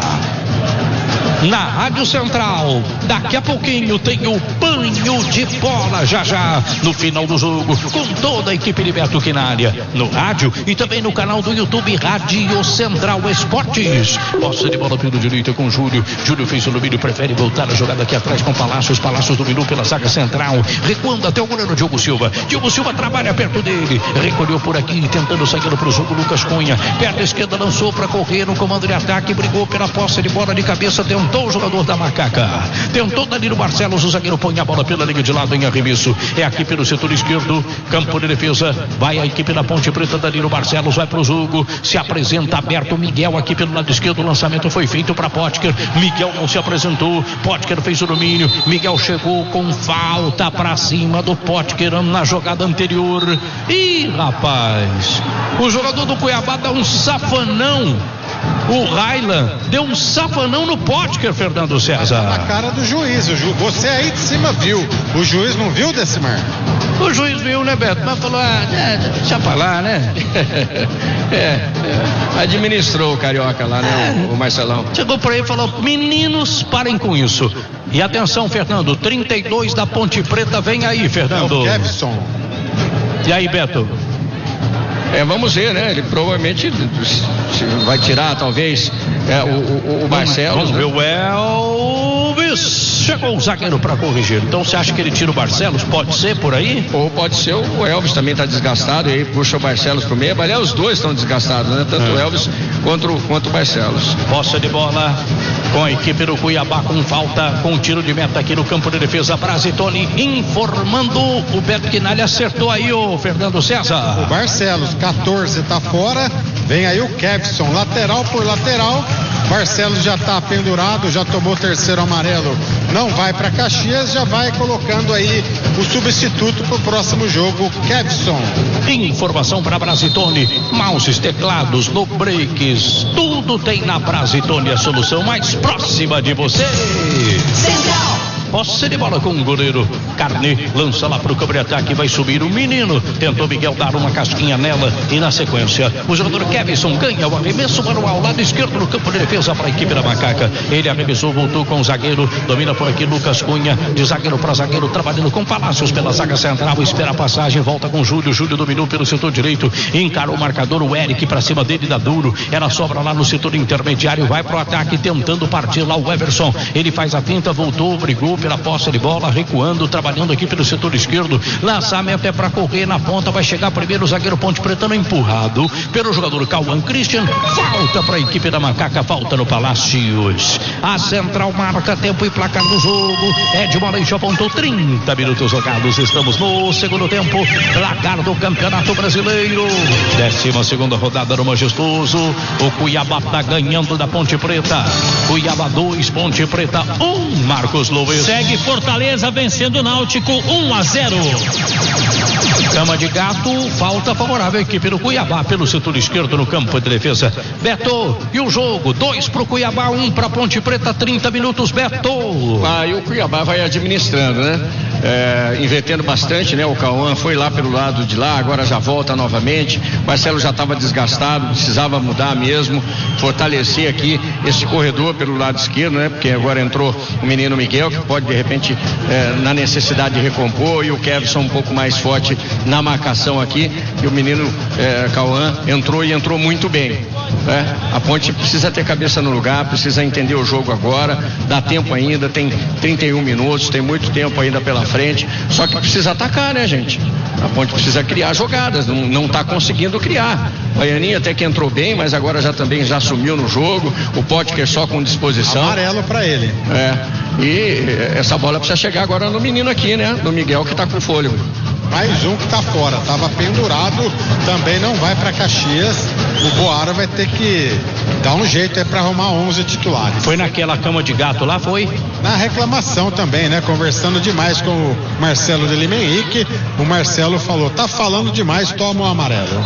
Na Rádio Central, daqui a pouquinho tem o banho de bola, já já, no final do jogo, com toda a equipe de Beto Quinária, no rádio e também no canal do YouTube Rádio Central Esportes. Posse de bola pelo direito com Júlio, Júlio fez o domínio, prefere voltar a jogada aqui atrás com Palácios, Palácios dominou pela zaga central, recuando até o goleiro Diogo Silva, Diogo Silva trabalha perto dele, recolheu por aqui, tentando sair para o jogo, Lucas Cunha, perna esquerda lançou para correr no comando de ataque, brigou pela posse de bola de cabeça, tentou o jogador da Macaca, tentou Danilo Barcelos, o zagueiro põe a bola pela linha de lado em arremesso, é aqui pelo setor esquerdo, campo de defesa, vai a equipe da Ponte Preta, Danilo Barcelos vai pro jogo, se apresenta aberto, Miguel aqui pelo lado esquerdo, o lançamento foi feito para Potker, Miguel não se apresentou, Potker fez o domínio, Miguel chegou com falta para cima do Potker na jogada anterior, ih rapaz, o jogador do Cuiabá dá um safanão, o Railan deu um safanão no Potker, Fernando César. Na cara do juiz, o ju... você aí de cima viu, o juiz não viu, Decimar? O juiz viu, né, Beto? Mas falou, ah, é, deixa pra lá, né? é, é, administrou o Carioca lá, né, o, o Marcelão. Chegou por aí e falou, meninos, parem com isso. E atenção, Fernando, trinta e dois da Ponte Preta, vem aí, Fernando. É o Kevson. E aí, Beto? É, vamos ver, né? Ele provavelmente vai tirar, talvez, é, o, o, o Barcelos. Vamos ver o Elvis. Chegou o zagueiro para corrigir. Então você acha que ele tira o Barcelos? Pode ser por aí? Ou pode ser o Elvis também está desgastado e aí puxa o Barcelos pro meio. Aliás, os dois estão desgastados, né? Tanto é. o Elvis quanto, quanto o Barcelos. Posse de bola com a equipe do Cuiabá com falta, com tiro de meta aqui no campo de defesa. Brasitoni informando, o Beto Quinalha acertou aí o Fernando César. O Barcelos, quatorze, tá fora. Vem aí o Kevson, lateral por lateral. Barcelos já tá pendurado, já tomou o terceiro amarelo. Não vai para Caxias, já vai colocando aí o substituto pro próximo jogo, Kevson. Informação para Brasitoni, mouses, teclados, no breaks, tudo tem na Brasitoni, a solução mais próxima de você. Central. Posse de bola com o goleiro Carne, lança lá pro campo de ataque, vai subir o menino, tentou Miguel dar uma casquinha nela e na sequência o jogador Kevson ganha o arremesso manual, lado esquerdo no campo de defesa para a equipe da Macaca, ele arremessou, voltou com o zagueiro, domina por aqui Lucas Cunha, de zagueiro para zagueiro, trabalhando com Palácios pela zaga central, espera a passagem, volta com Júlio, Júlio dominou pelo setor direito, encarou o marcador, o Eric para cima dele, dá duro, ela sobra lá no setor intermediário, vai pro ataque, tentando partir lá o Everson, ele faz a finta, voltou, brigou pela posse de bola, recuando, trabalhando aqui pelo setor esquerdo, lançamento é para correr na ponta, vai chegar primeiro o zagueiro Ponte Pretano, empurrado pelo jogador Cauã Christian, falta para a equipe da Macaca, falta no Palácios, a central marca tempo e placar do jogo, Edmar Leite apontou trinta minutos jogados, estamos no segundo tempo, placar do Campeonato Brasileiro, décima segunda rodada no Majestoso, o Cuiabá tá ganhando da Ponte Preta, Cuiabá dois, Ponte Preta um, Marcos Luiz. Segue Fortaleza vencendo o Náutico um a zero. Cama de gato, falta favorável à equipe do Cuiabá pelo setor esquerdo no campo de defesa. Beto, e o jogo? Dois pro Cuiabá, um pra Ponte Preta, trinta minutos, Beto. Ah, e o Cuiabá vai administrando, né? É, invertendo bastante, né? O Cauã foi lá pelo lado de lá, agora já volta novamente. Marcelo já estava desgastado, precisava mudar mesmo, fortalecer aqui esse corredor pelo lado esquerdo, né? Porque agora entrou o menino Miguel, que pode de repente, é, na necessidade de recompor, e o Kevson um pouco mais forte na marcação aqui, e o menino é, Cauã entrou e entrou muito bem, né? A Ponte precisa ter cabeça no lugar, precisa entender o jogo agora, dá tempo ainda, tem trinta e um minutos, tem muito tempo ainda pela frente, só que precisa atacar, né, gente? A Ponte precisa criar jogadas, não, não tá conseguindo criar. O Baianinho até que entrou bem, mas agora já também já sumiu no jogo, o Potker só com disposição. Amarelo pra ele. É, e essa bola precisa chegar agora no menino aqui, né? No Miguel, que tá com fôlego. Mais um que tá fora, tava pendurado, também não vai para Caxias. O Boara vai ter que dar um jeito aí para arrumar onze titulares. Foi naquela cama de gato lá, foi? Na reclamação também, né? Conversando demais com o Marcelo de Lima Henrique. O Marcelo falou: tá falando demais, toma um amarelo.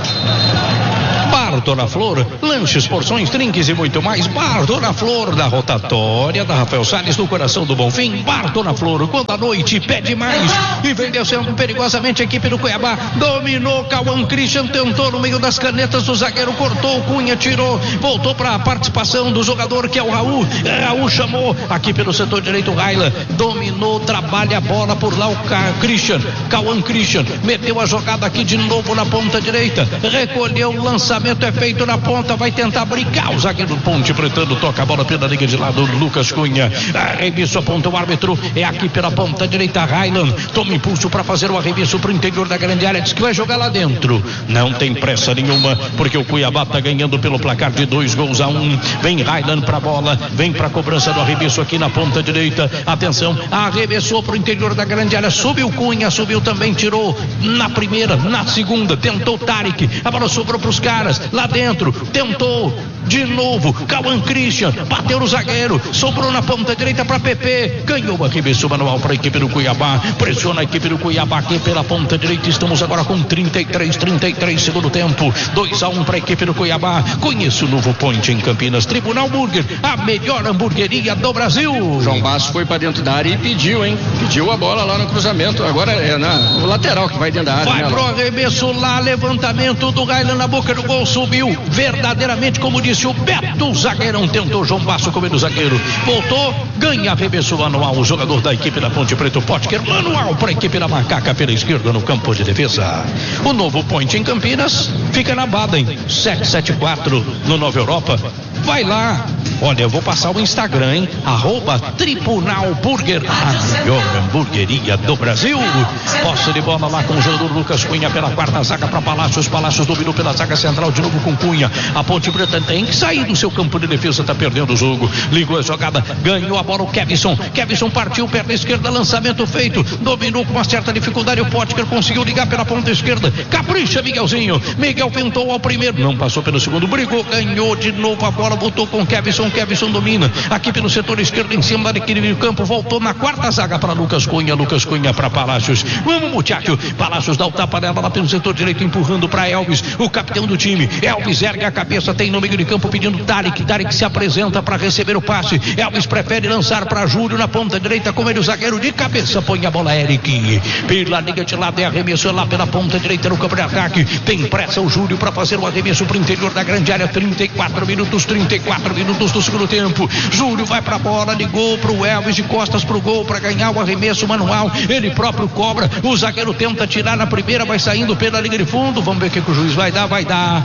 Bar Dona Flor, lanches, porções, drinks e muito mais. Bar Dona Flor, da rotatória da Rafael Salles, no coração do Bonfim. Bar Dona Flor, quando a noite pede mais. E vem descendo perigosamente a equipe do Cuiabá. Dominou, Cauã Christian tentou no meio das canetas, o zagueiro cortou, Cunha tirou, voltou para a participação do jogador que é o Raul. Raul chamou aqui pelo setor direito, Raila dominou, trabalha a bola por lá o Christian, Cauã Christian, meteu a jogada aqui de novo na ponta direita, recolheu o lançamento. É feito na ponta, vai tentar brincar o zagueiro Ponte Pretano, toca a bola pela linha de lado, Lucas Cunha, arremesso, aponta o árbitro, é aqui pela ponta direita, Railan, toma impulso para fazer o arremesso pro interior da grande área, diz que vai jogar lá dentro, não tem pressa nenhuma, porque o Cuiabá tá ganhando pelo placar de dois gols a um, vem Railan pra bola, vem pra cobrança do arremesso aqui na ponta direita, atenção, arremessou pro interior da grande área, subiu Cunha, subiu também, tirou na primeira, na segunda, tentou Tarek, a bola sobrou pros caras, lá dentro, tentou de novo, Cauã Christian, bateu no zagueiro, sobrou na ponta direita para Pepe, ganhou o arremesso manual para a equipe do Cuiabá, pressiona a equipe do Cuiabá aqui pela ponta direita, estamos agora com trinta e três, trinta e três segundo tempo, dois a um para a equipe do Cuiabá. Conheça o novo Ponte em Campinas, Tribunal Burger, a melhor hamburgueria do Brasil. João Basso foi para dentro da área e pediu, hein? Pediu a bola lá no cruzamento, agora é na o lateral que vai dentro da área. Vai, né, pro arremesso lá, levantamento do Railan na boca do gol, subiu verdadeiramente, como disse o Beto, o zagueirão tentou, João Basso comendo o zagueiro, voltou, ganha arremesso manual, o jogador da equipe da Ponte Preta, o Potker, manual para a equipe da Macaca pela esquerda no campo de defesa. O novo Ponte em Campinas fica na Baden setecentos e setenta e quatro no Nova Europa. Vai lá, olha, eu vou passar o Instagram, hein? Arroba Tribunal Burger, a melhor hamburgueria do Brasil. Posse de bola lá com o jogador Lucas Cunha pela quarta zaga para Palácios. Palácios dominou pela zaga central de novo com Cunha. A Ponte Preta tem que sair do seu campo de defesa, tá perdendo o jogo. Ligou a jogada, ganhou a bola o Kevson. Kevson partiu, perna esquerda, lançamento feito. Dominou com uma certa dificuldade o Potker, conseguiu ligar pela ponta esquerda. Capricha, Miguelzinho. Miguel pintou ao primeiro, não passou pelo segundo, brigou, ganhou de novo a bola, botou com Kevson. Kevson domina aqui pelo setor esquerdo em cima daquele campo, voltou na quarta zaga para Lucas Cunha. Lucas Cunha para Palácios. Vamos, muchacho. Palácios dá o tapa dela lá pelo setor direito, empurrando para Elvis, o capitão do time. Elvis ergue a cabeça, tem no meio de campo pedindo Tarek. Tarek se apresenta para receber o passe. Elvis prefere lançar para Júlio na ponta direita, com ele o zagueiro de cabeça, põe a bola Eric pela linha de lado, é arremesso lá pela ponta direita no campo de ataque. Tem pressa o Júlio para fazer o arremesso para o interior da grande área. trinta e quatro minutos, trinta e quatro minutos do segundo tempo. Júlio vai para a bola, ligou para o Elvis de costas para o gol para ganhar o arremesso manual. Ele próprio cobra. O zagueiro tenta tirar na primeira, vai saindo pela linha de fundo. Vamos ver o que, que o juiz vai dar. Vai dar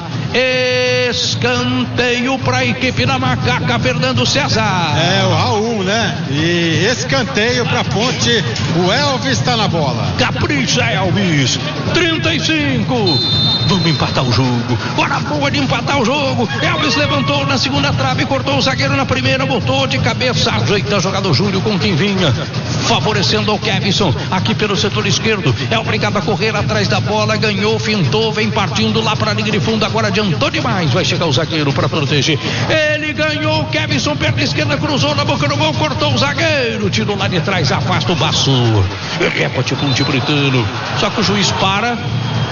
escanteio para a equipe da Macaca, Fernando César. É o Raul, né? E escanteio para a Ponte. O Elvis está na bola. Capricha, Elvis. trinta e cinco. Vamos empatar o jogo. Hora boa de empatar o jogo. Elvis levantou na segunda trave, cortou o zagueiro na primeira, voltou de cabeça, ajeita o jogador Júlio com quem vinha, favorecendo o Kevson aqui pelo setor esquerdo. É obrigado a correr atrás da bola, ganhou, fintou, vem partindo lá para a linha de fundo, agora adiantou demais, vai chegar o zagueiro para proteger. Ele ganhou, o Kevson, perna esquerda, cruzou na boca do gol, cortou o zagueiro, tirou lá de trás, afasta o Baço. É para Ponte Pretano. Só que o juiz para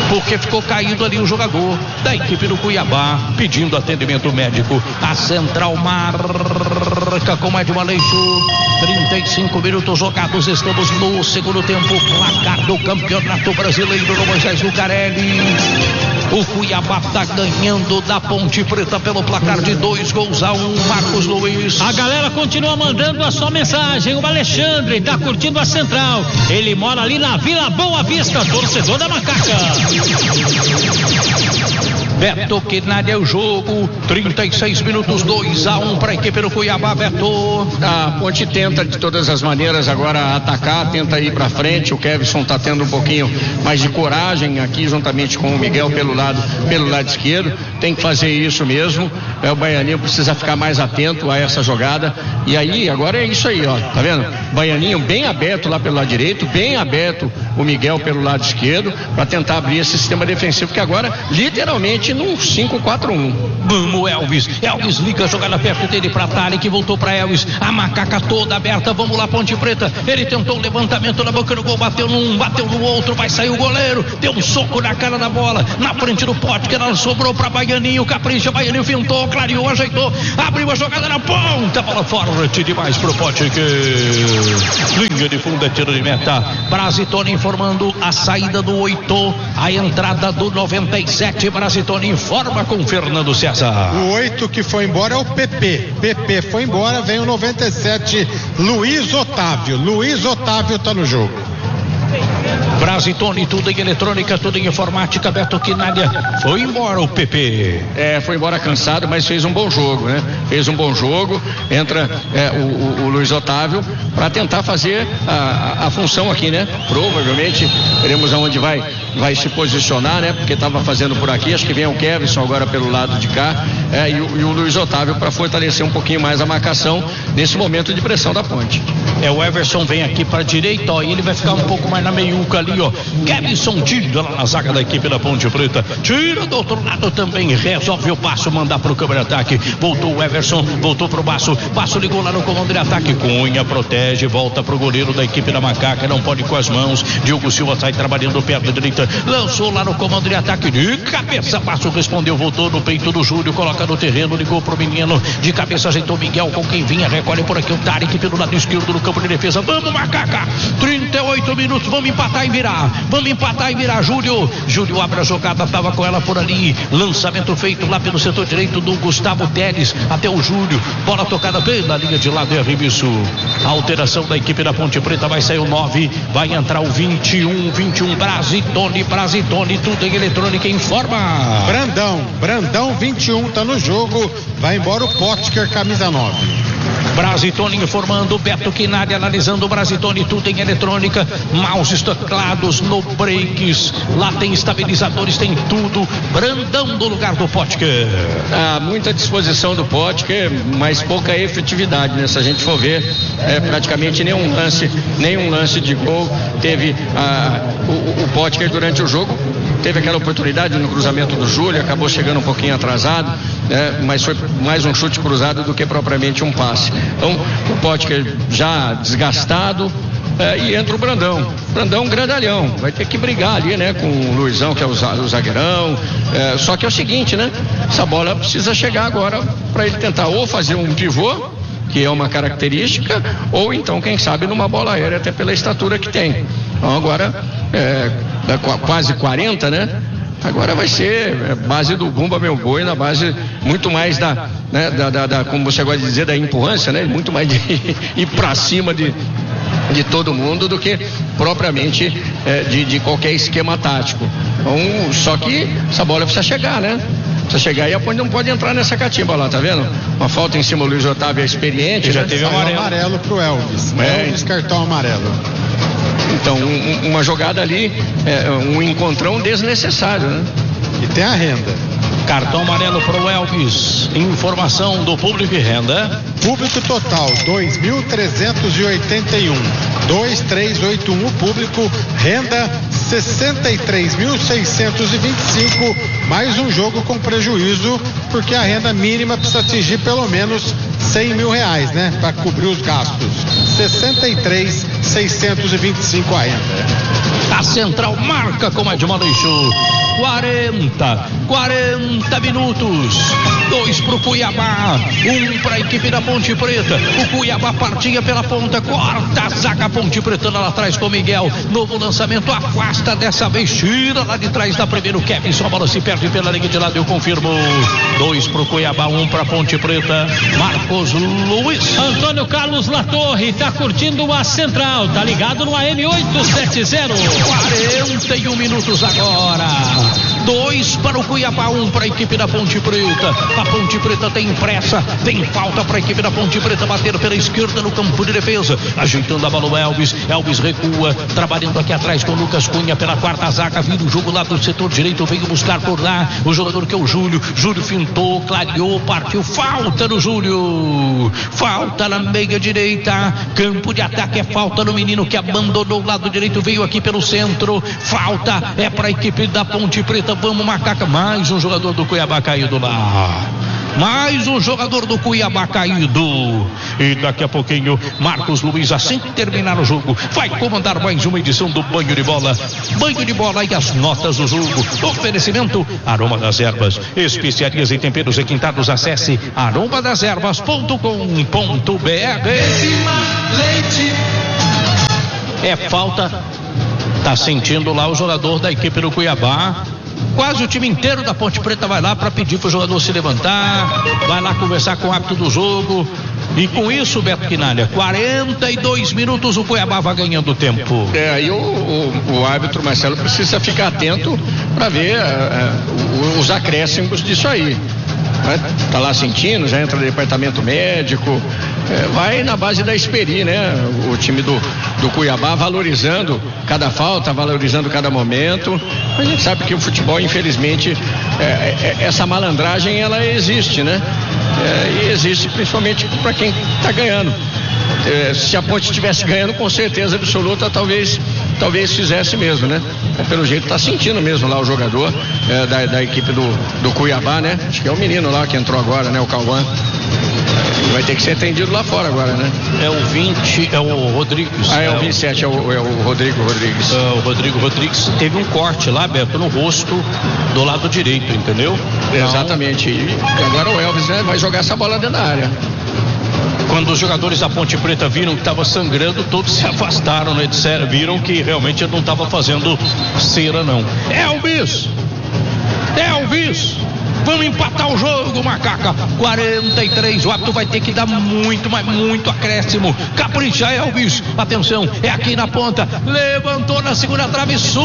porque ficou caído ali o jogador da equipe do Cuiabá, pedindo atendimento médico. A central marca com Edmar Leito. trinta e cinco minutos jogados, estamos no segundo tempo. Placar do Campeonato Brasileiro no Moisés Lucarelli. O Cuiabá está ganhando da Ponte Preta pelo placar de dois gols a um. Marcos Luiz. A galera continua mandando a sua mensagem. O Alexandre está curtindo a central. Ele mora ali na Vila Boa Vista, torcedor da Macaca. Beto Quinalha é o jogo. trinta e seis minutos, dois a um para a equipe do Cuiabá. Beto. A Ponte tenta de todas as maneiras agora atacar, tenta ir para frente. O Kevson está tendo um pouquinho mais de coragem aqui, juntamente com o Miguel pelo lado, pelo lado esquerdo. Tem que fazer isso mesmo. É, o Baianinho precisa ficar mais atento a essa jogada. E aí, agora é isso aí, ó. Tá vendo? Baianinho bem aberto lá pelo lado direito, bem aberto o Miguel pelo lado esquerdo, para tentar abrir esse sistema defensivo, que agora, literalmente, num cinco quatro um. Vamos, Elvis. Elvis liga a jogada perto dele para Tali, que voltou para Elvis. A Macaca toda aberta. Vamos lá, Ponte Preta. Ele tentou um levantamento na boca do gol, bateu num, bateu no outro, vai sair o goleiro. Deu um soco na cara da bola, na frente do pote, que ela sobrou para Baianinho. Capricha, Baianinho fintou, clareou, ajeitou, abriu a jogada na ponta. Bola forte demais pro pote, que linha de fundo é tiro de meta. Brasitone informando a saída do oito, a entrada do noventa e sete. Brasitone informa com Fernando César. O oito que foi embora é o P P. P P foi embora, vem o noventa e sete, Luiz Otávio. Luiz Otávio tá no jogo. Brasitone, tudo em eletrônica, tudo em informática. Beto Quinalha, foi embora o P P. É, foi embora cansado, mas fez um bom jogo, né? Fez um bom jogo. Entra é, o, o, o Luiz Otávio para tentar fazer a, a, a função aqui, né? Provavelmente veremos aonde vai, vai se posicionar, né? Porque estava fazendo por aqui. Acho que vem o Kevson agora pelo lado de cá, é, e, o, e o Luiz Otávio para fortalecer um pouquinho mais a marcação nesse momento de pressão da Ponte. É, o Everson vem aqui para a direita, ó, e ele vai ficar um pouco mais na meiuca ali, ó. Kevson tira lá na zaga da equipe da Ponte Preta, tira do outro lado também, resolve o passo, mandar pro câmera ataque. Voltou o Everson, voltou pro Baço, Baço ligou lá no comando de ataque. Cunha protege, volta pro goleiro da equipe da Macaca, não pode com as mãos. Diogo Silva sai trabalhando perto da direita, lançou lá no comando de ataque, de cabeça, Baço respondeu, voltou no peito do Júlio, coloca no terreno, ligou pro menino, de cabeça ajeitou Miguel com quem vinha, recolhe por aqui o Tarek pelo lado esquerdo do campo de defesa. Vamos, Macaca, trinta e oito minutos, vamos empatar e virar, vamos empatar e virar. Júlio, Júlio abre a jogada, tava com ela por ali, lançamento feito lá pelo setor direito do Gustavo Teles, até o Júlio, bola tocada pela linha de lado, é arremesso. A alteração da equipe da Ponte Preta, vai sair o nove, vai entrar o vinte e um, vinte e um, Brasitone, Brasitone, tudo em eletrônica, informa. Brandão, Brandão vinte e um tá no jogo, vai embora o Potker, camisa nove. Brasitone informando, Beto Quinalha analisando o Brasitone, tudo em eletrônica, mouse teclados no breaks, lá tem estabilizadores, tem tudo. Brandão no lugar do Potker. Ah, muita disposição do Potker, mas pouca efetividade, né? Se a gente for ver, é, praticamente nenhum lance, nenhum lance de gol teve ah, o, o Potker durante o jogo. Teve aquela oportunidade no cruzamento do Júlio, acabou chegando um pouquinho atrasado, né? Mas foi mais um chute cruzado do que propriamente um passe. Então, o Potker já desgastado, é, e entra o Brandão. Brandão grandalhão, vai ter que brigar ali, né, com o Luizão, que é o zagueirão. É, só que é o seguinte, né? Essa bola precisa chegar agora para ele tentar ou fazer um pivô, que é uma característica, ou então, quem sabe, numa bola aérea, até pela estatura que tem. Então agora, é, é quase quarenta, né? Agora vai ser base do Bumba Meu Boi, na base muito mais da, né, da, da, da, como você gosta de dizer, da empurrância, né? Muito mais de ir pra cima de, de todo mundo do que propriamente é, de, de qualquer esquema tático. Então, só que essa bola precisa chegar, né? Precisa chegar e a Ponte não pode entrar nessa catimba lá, tá vendo? Uma falta em cima do Luiz Otávio é experiente. Já né? teve amarelo. amarelo pro Elvis. É. Elvis, cartão amarelo. Então, um, uma jogada ali, é, um encontrão desnecessário, né? E tem a renda. Cartão amarelo para o Elvis. Informação do público e renda. Público total, dois mil trezentos e oitenta e um. dois três oito um o público. Renda, sessenta e três mil seiscentos e vinte e cinco. Mais um jogo com prejuízo, porque a renda mínima precisa atingir pelo menos cem mil reais, né? Para cobrir os gastos. sessenta e três mil seiscentos e vinte e cinco ainda. A Central marca com Edmar Leixo. quarenta, quarenta minutos. Dois pro Cuiabá, um pra equipe da Ponte Preta. O Cuiabá partia pela ponta, corta a zaga Ponte Preta lá atrás com Miguel. Novo lançamento, afasta dessa vez, tira lá de trás da primeira. O Kevin, só a bola se perde pela linha de lado, eu confirmo. Dois pro Cuiabá, um pra Ponte Preta. Marcos Luiz. Antônio Carlos Latorre tá curtindo a Central, tá ligado no A M oitocentos e setenta. quarenta e um minutos agora. Dois para o Cuiabá, um para a equipe da Ponte Preta. A Ponte Preta tem pressa, tem falta para a equipe da Ponte Preta bater pela esquerda no campo de defesa. Ajeitando a bola o Elvis. Elvis recua, trabalhando aqui atrás com o Lucas Cunha pela quarta zaga. Vindo o jogo lá do setor direito, veio buscar por lá o jogador que é o Júlio. Júlio fintou, clareou, partiu. Falta no Júlio. Falta na meia direita. Campo de ataque é falta no menino que abandonou o lado direito, veio aqui pelo centro. Falta é para a equipe da Ponte Preta. Vamos, Macaca. Mais um jogador do Cuiabá caído lá. Mais um jogador do Cuiabá caído. E daqui a pouquinho, Marcos Luiz, assim que terminar o jogo, vai comandar mais uma edição do Banho de Bola. Banho de Bola e as notas do jogo. Oferecimento Aroma das Ervas. Especiarias e temperos requintados. Acesse aroma das ervas ponto com ponto b r. É falta. Tá sentindo lá o jogador da equipe do Cuiabá. Quase o time inteiro da Ponte Preta vai lá para pedir para o jogador se levantar, vai lá conversar com o árbitro do jogo. E com isso, Beto Quinalha, quarenta e dois minutos, o Cuiabá vai ganhando tempo. É, aí o, o, o árbitro Marcelo precisa ficar atento para ver uh, os acréscimos disso aí. Tá lá sentindo, já entra no departamento médico, é, vai na base da Esperi, né? O time do, do Cuiabá valorizando cada falta, valorizando cada momento. A gente sabe que o futebol, infelizmente, é, é, essa malandragem ela existe, né? É, e existe principalmente para quem tá ganhando. É, se a Ponte estivesse ganhando, com certeza absoluta, talvez talvez fizesse mesmo, né? É, pelo jeito tá sentindo mesmo lá o jogador é, da, da equipe do, do Cuiabá, né? Acho que é o menino lá que entrou agora, né? O Cauã. Vai ter que ser atendido lá fora agora, né? É o vinte, é o Rodrigues. Ah, é, é o vinte e o... sete, é o, é o Rodrigo Rodrigues. É, o Rodrigo Rodrigues teve um corte lá, Beto, no rosto do lado direito, entendeu? Exatamente. E agora o Elvis, né, vai jogar essa bola dentro da área. Quando os jogadores da Ponte Preta viram que estava sangrando, todos se afastaram, né? Disseram, viram que realmente ele não estava fazendo cera, não. Elvis! Elvis! Vamos empatar o jogo, Macaca. quarenta e três, o árbitro vai ter que dar muito, mas muito acréscimo. Capricha, Elvis. Atenção, é aqui na ponta. Levantou na segunda trave, subiu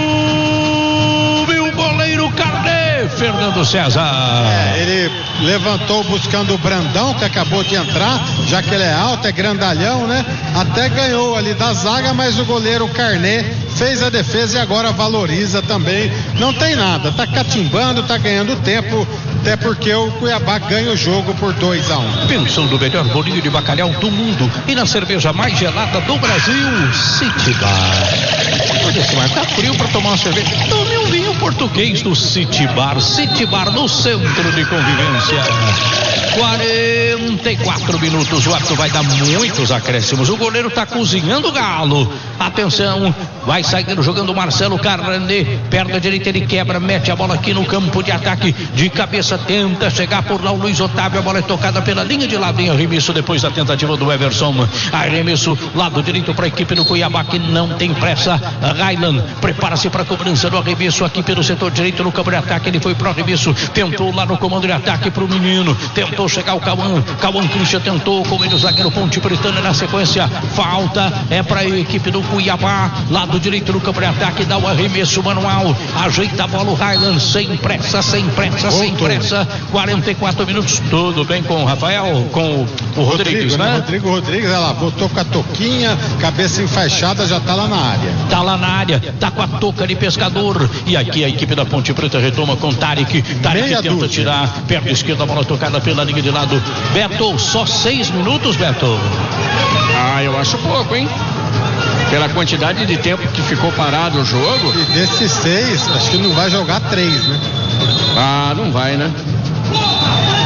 o goleiro Carnet. Fernando César. É, ele levantou buscando o Brandão, que acabou de entrar, já que ele é alto, é grandalhão, né? Até ganhou ali da zaga, mas o goleiro Carnet fez a defesa e agora valoriza também. Não tem nada, tá catimbando, tá ganhando tempo, até porque o Cuiabá ganha o jogo por dois a um. Pensando no melhor bolinho de bacalhau do mundo e na cerveja mais gelada do Brasil, City Bar. Olha esse mar, tá frio pra tomar uma cerveja. Tome um vinho português do City Bar. City Bar no centro de convivência. quarenta e quatro minutos, o árbitro vai dar muitos acréscimos. O goleiro tá cozinhando o galo. Atenção, vai saindo jogando o Marcelo Carnet. Perna direita, ele quebra, mete a bola aqui no campo de ataque. De cabeça, tenta chegar por lá o Luiz Otávio. A bola é tocada pela linha de lado em arremesso depois da tentativa do Everson. Arremesso, lado direito para a equipe do Cuiabá que não tem pressa. Raylan prepara-se para a cobrança do arremesso aqui pelo setor direito no campo de ataque. Ele foi pro arremesso, tentou lá no comando de ataque pro menino. Tentou chegar o Cauã. Cauã Christian tentou com ele o zagueiro Ponte Pretana na sequência. Falta é para a equipe do Cuiabá. Lado direito no campo de ataque, dá o arremesso manual. Ajeita a bola o Raylan, sem pressa, sem pressa, Outro. sem pressa. quarenta e quatro minutos. Tudo bem com o Rafael, com o, o Rodrigues, Rodrigo, né? Rodrigo Rodrigues, olha lá, botou com a toquinha, cabeça enfaixada, já tá lá na área. Tá lá na área, tá com a touca de pescador. E aqui a equipe da Ponte Preta retoma com Tarek. Tarek Meia tenta dúvida. tirar, perna esquerda, a bola tocada pela linha de lado. Beto, só seis minutos, Beto? Ah, eu acho pouco, hein? Pela quantidade de tempo que ficou parado o jogo. E desses seis, acho que não vai jogar três, né? Ah, não vai, né?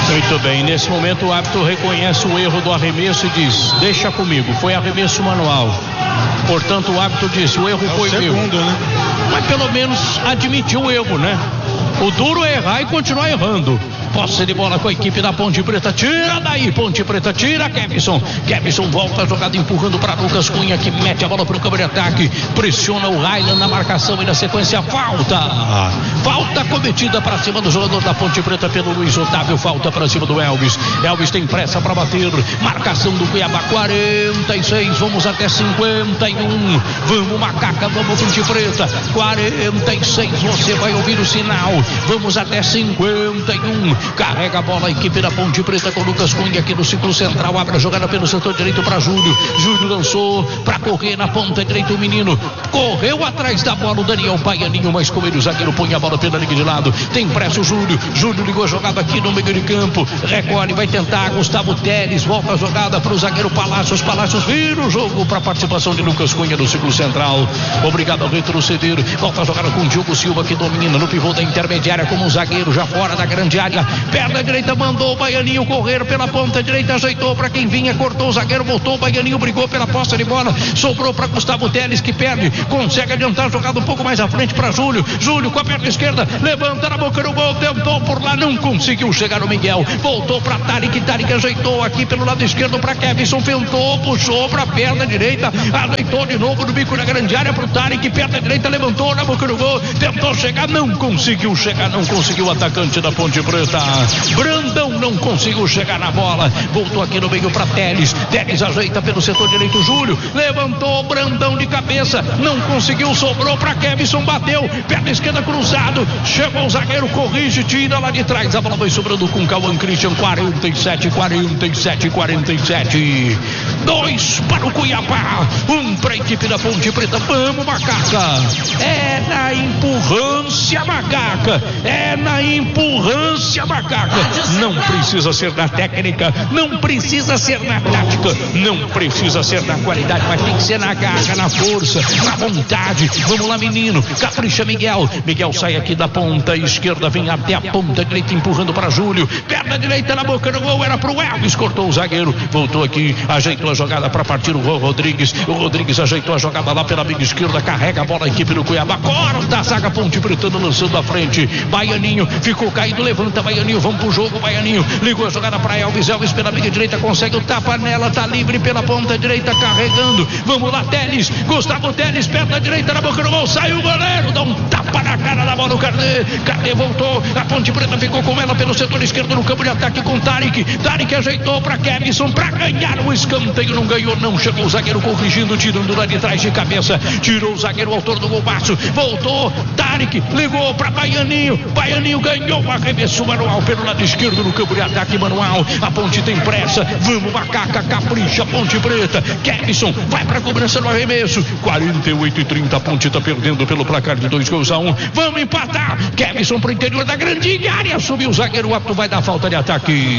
Muito bem, nesse momento o árbitro reconhece o erro do arremesso e diz: deixa comigo, foi arremesso manual. Portanto, o árbitro disse: o erro é foi o segundo, meu. Né? Mas pelo menos admitiu o erro, né? O duro é errar e continuar errando. Posse de bola com a equipe da Ponte Preta. Tira daí, Ponte Preta. Tira, Kevson. Kevson volta a jogada empurrando para Lucas Cunha, que mete a bola para o campo de ataque. Pressiona o Raylan na marcação e na sequência falta. Falta cometida para cima do jogador da Ponte Preta pelo Luiz Otávio. Falta para cima do Elvis. Elvis tem pressa para bater. Marcação do Cuiabá. quarenta e seis. Vamos até cinquenta e um. Vamos, Macaca. Vamos, Ponte Preta. quarenta e seis. Você vai ouvir o sinal. Vamos até cinquenta e um. Carrega a bola a equipe da Ponte Preta com Lucas Cunha aqui no círculo central. Abre a jogada pelo setor direito para Júlio. Júlio lançou para correr na ponta direita. O menino correu atrás da bola. O Daniel Baianinho, mas como ele, o zagueiro põe a bola pela linha de lado. Tem pressa o Júlio. Júlio ligou a jogada aqui no meio de campo. Recolhe, vai tentar. Gustavo Teles volta a jogada para o zagueiro Palácios. Palácios vira o jogo para a participação de Lucas Cunha no círculo central. Obrigado a retroceder. Volta a jogada com o Diogo Silva, que domina no pivô da intermediária como um zagueiro já fora da grande área. Perna direita, mandou o Baianinho correr pela ponta direita, ajeitou para quem vinha, cortou o zagueiro, voltou o Baianinho, brigou pela posse de bola, sobrou para Gustavo Teles, que perde, consegue adiantar, jogada um pouco mais à frente para Júlio. Júlio com a perna esquerda, levanta na boca do gol, tentou por lá, não conseguiu chegar no Miguel, voltou para Tarik, Tarik ajeitou aqui pelo lado esquerdo para Kevson, tentou, puxou para a perna direita, ajeitou de novo no bico na grande área para o Tarik, perna direita, levantou na boca do gol, tentou chegar, não conseguiu chegar, não conseguiu o atacante da Ponte Preta. Brandão não conseguiu chegar na bola. Voltou aqui no meio para Teles. Teles ajeita pelo setor direito. Júlio levantou. Brandão de cabeça. Não conseguiu. Sobrou para Kevson. Bateu. Perna esquerda cruzado. Chegou o zagueiro. Corrige. Tira lá de trás. A bola vai sobrando com Cauã Christian. quarenta e sete, quarenta e sete, quarenta e sete. Dois para o Cuiabá. Um para a equipe da Ponte Preta. Vamos, Macaca. É na empurrância, Macaca. É na empurrância, Macaca. Não precisa ser na técnica, não precisa ser na tática, não precisa ser na qualidade, mas tem que ser na garra, na força, na vontade. Vamos lá, menino, capricha Miguel. Miguel sai aqui da ponta esquerda, vem até a ponta direita, empurrando para Júlio. Perna direita na boca do gol, era pro Elvis, cortou o zagueiro, voltou aqui, ajeitou a jogada para partir o Rodrigues. O Rodrigues ajeitou a jogada lá pela amiga esquerda, carrega a bola a equipe do Cuiabá, corta a zaga Ponte Preta lançando à frente. Baianinho ficou caído, levanta Baianinho, vamos pro jogo. Baianinho ligou a jogada para Elvis. Elvis pela meia direita consegue o tapa nela, tá livre pela ponta direita, carregando. Vamos lá, Teles. Gustavo Teles, perna direita na boca do gol. Saiu o goleiro, dá um tapa na cara da bola. O Carnê, Carnê voltou. A Ponte Preta ficou com ela pelo setor esquerdo no campo de ataque com Tarik. Tarik ajeitou para Kevson para ganhar o escanteio. Não ganhou, não. Chegou o zagueiro corrigindo, tirando lá de trás de cabeça. Tirou o zagueiro, autor do gol baixo. Voltou. Tarik ligou para Baianinho. Baianinho ganhou o arremesso manual pelo lado esquerdo no campo de ataque manual. A Ponte tem pressa. Vamos, Macaca, capricha, Ponte Preta. Kevson vai para a cobrança no arremesso. quarenta e oito e trinta. A Ponte está perdendo pelo placar de dois gols a um. Vamos empatar. Kevson para o interior da grande área. Subiu o zagueiro. O árbitro vai dar falta de ataque.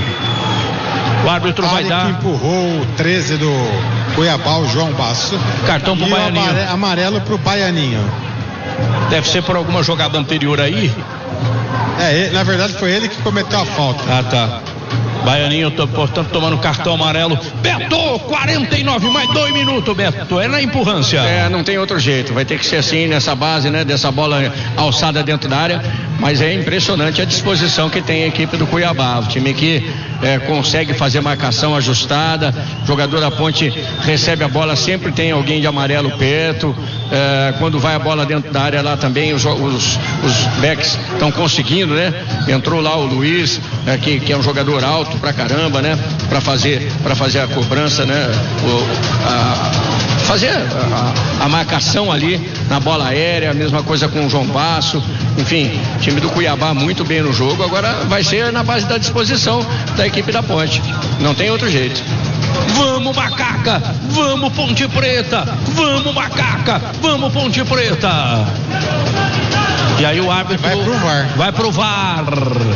O árbitro vai dar. Que empurrou o treze do Cuiabá, o João Basso. Cartão pro Baianinho. Amare... Amarelo pro Baianinho. Deve ser por alguma jogada anterior aí. É, na verdade foi ele que cometeu a falta. Ah, tá. Baianinho, portanto, tomando cartão amarelo. Beto, quarenta e nove, mais dois minutos, Beto. É na empurrância. É, não tem outro jeito. Vai ter que ser assim nessa base, né? Dessa bola alçada dentro da área. Mas é impressionante a disposição que tem a equipe do Cuiabá. O time que é, consegue fazer marcação ajustada. O jogador da Ponte recebe a bola, sempre tem alguém de amarelo perto. É, quando vai a bola dentro da área lá também, os, os, os backs estão conseguindo, né? Entrou lá o Luiz, é, que, que é um jogador alto pra caramba, né? Pra fazer, pra fazer a cobrança, né? O, a, fazer a, a marcação ali na bola aérea, a mesma coisa com o João Basso. Enfim, time do Cuiabá muito bem no jogo. Agora vai ser na base da disposição da equipe da Ponte. Não tem outro jeito. Vamos, Macaca! Vamos, Ponte Preta! Vamos, Macaca! Vamos, Ponte Preta! E aí o árbitro vai pro V A R. Vai pro V A R.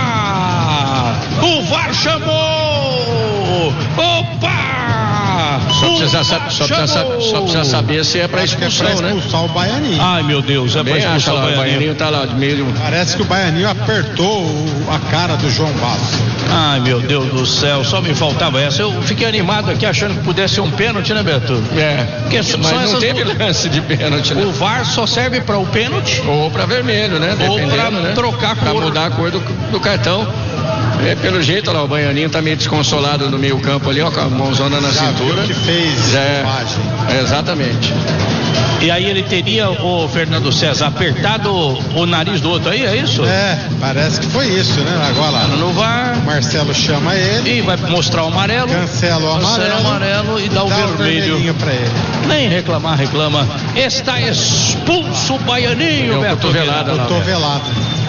Opa! O V A R chamou! Opa! Só precisa, só, precisa, só precisa saber se é para expulsão, é pra expulsar, né? o Baianinho. Ai, meu Deus, é para expulsar lá, o Baianinho. O Baianinho tá lá de meio. Parece que o Baianinho apertou o, a cara do João Bastos. Ai, meu Deus do céu, só me faltava essa. Eu fiquei animado aqui achando que pudesse ser um pênalti, né, Beto? É, Porque só, mas só não essas teve duas... lance de pênalti, né? O V A R só serve para o pênalti ou para vermelho, né? Ou para né? trocar a cor. Para mudar a cor do, do cartão. É, pelo jeito, lá, o Baianinho tá meio desconsolado no meio campo ali, ó, com a mãozona na Já cintura. viu que fez é, é, exatamente. E aí ele teria, o Fernando César, apertado o nariz do outro aí, é isso? É, parece que foi isso, né? Agora no V A R. O Marcelo chama ele. E vai mostrar o amarelo. Cancela o amarelo. Cancela o amarelo e dá, dá o vermelho. O pra ele. Nem reclamar, reclama. Está expulso o Baianinho, é Beto. Cotovelada lá. Cotovelada.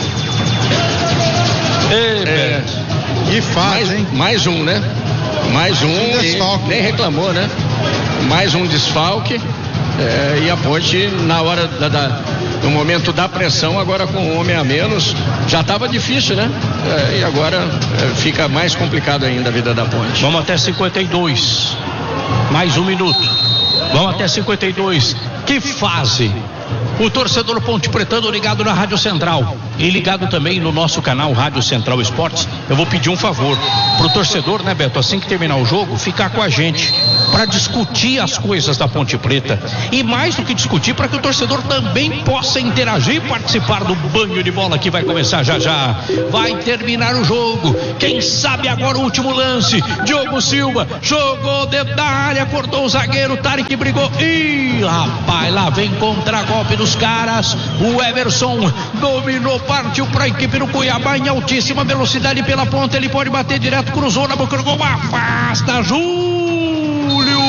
Ei, é, que faz, mais, hein? Mais um, né? Mais um, um desfalque. Nem reclamou, né? Mais um desfalque. É, e a Ponte, na hora da, da, no momento da pressão, agora com um homem a menos, já estava difícil, né? É, e agora é, fica mais complicado ainda a vida da Ponte. Vamos até cinquenta e dois. Mais um minuto. Vamos até cinquenta e dois. Que fase! O torcedor Ponte Pretano ligado na Rádio Central e ligado também no nosso canal Rádio Central Esportes. Eu vou pedir um favor pro torcedor, né, Beto, assim que terminar o jogo, ficar com a gente para discutir as coisas da Ponte Preta e mais do que discutir, para que o torcedor também possa interagir e participar do banho de bola que vai começar já já. Vai terminar o jogo. Quem sabe agora o último lance. Diogo Silva jogou dentro da área, cortou o zagueiro, Tarek brigou. Ih, rapaz, lá vem contra-golpe dos caras. O Everson dominou, partiu para a equipe do Cuiabá em altíssima velocidade pela ponta. Ele pode bater direto, cruzou na boca do gol, afasta Júlio.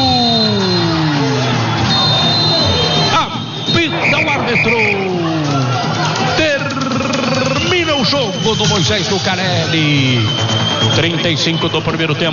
Apita o árbitro. Termina o jogo do Moisés Lucarelli. trinta e cinco do primeiro tempo.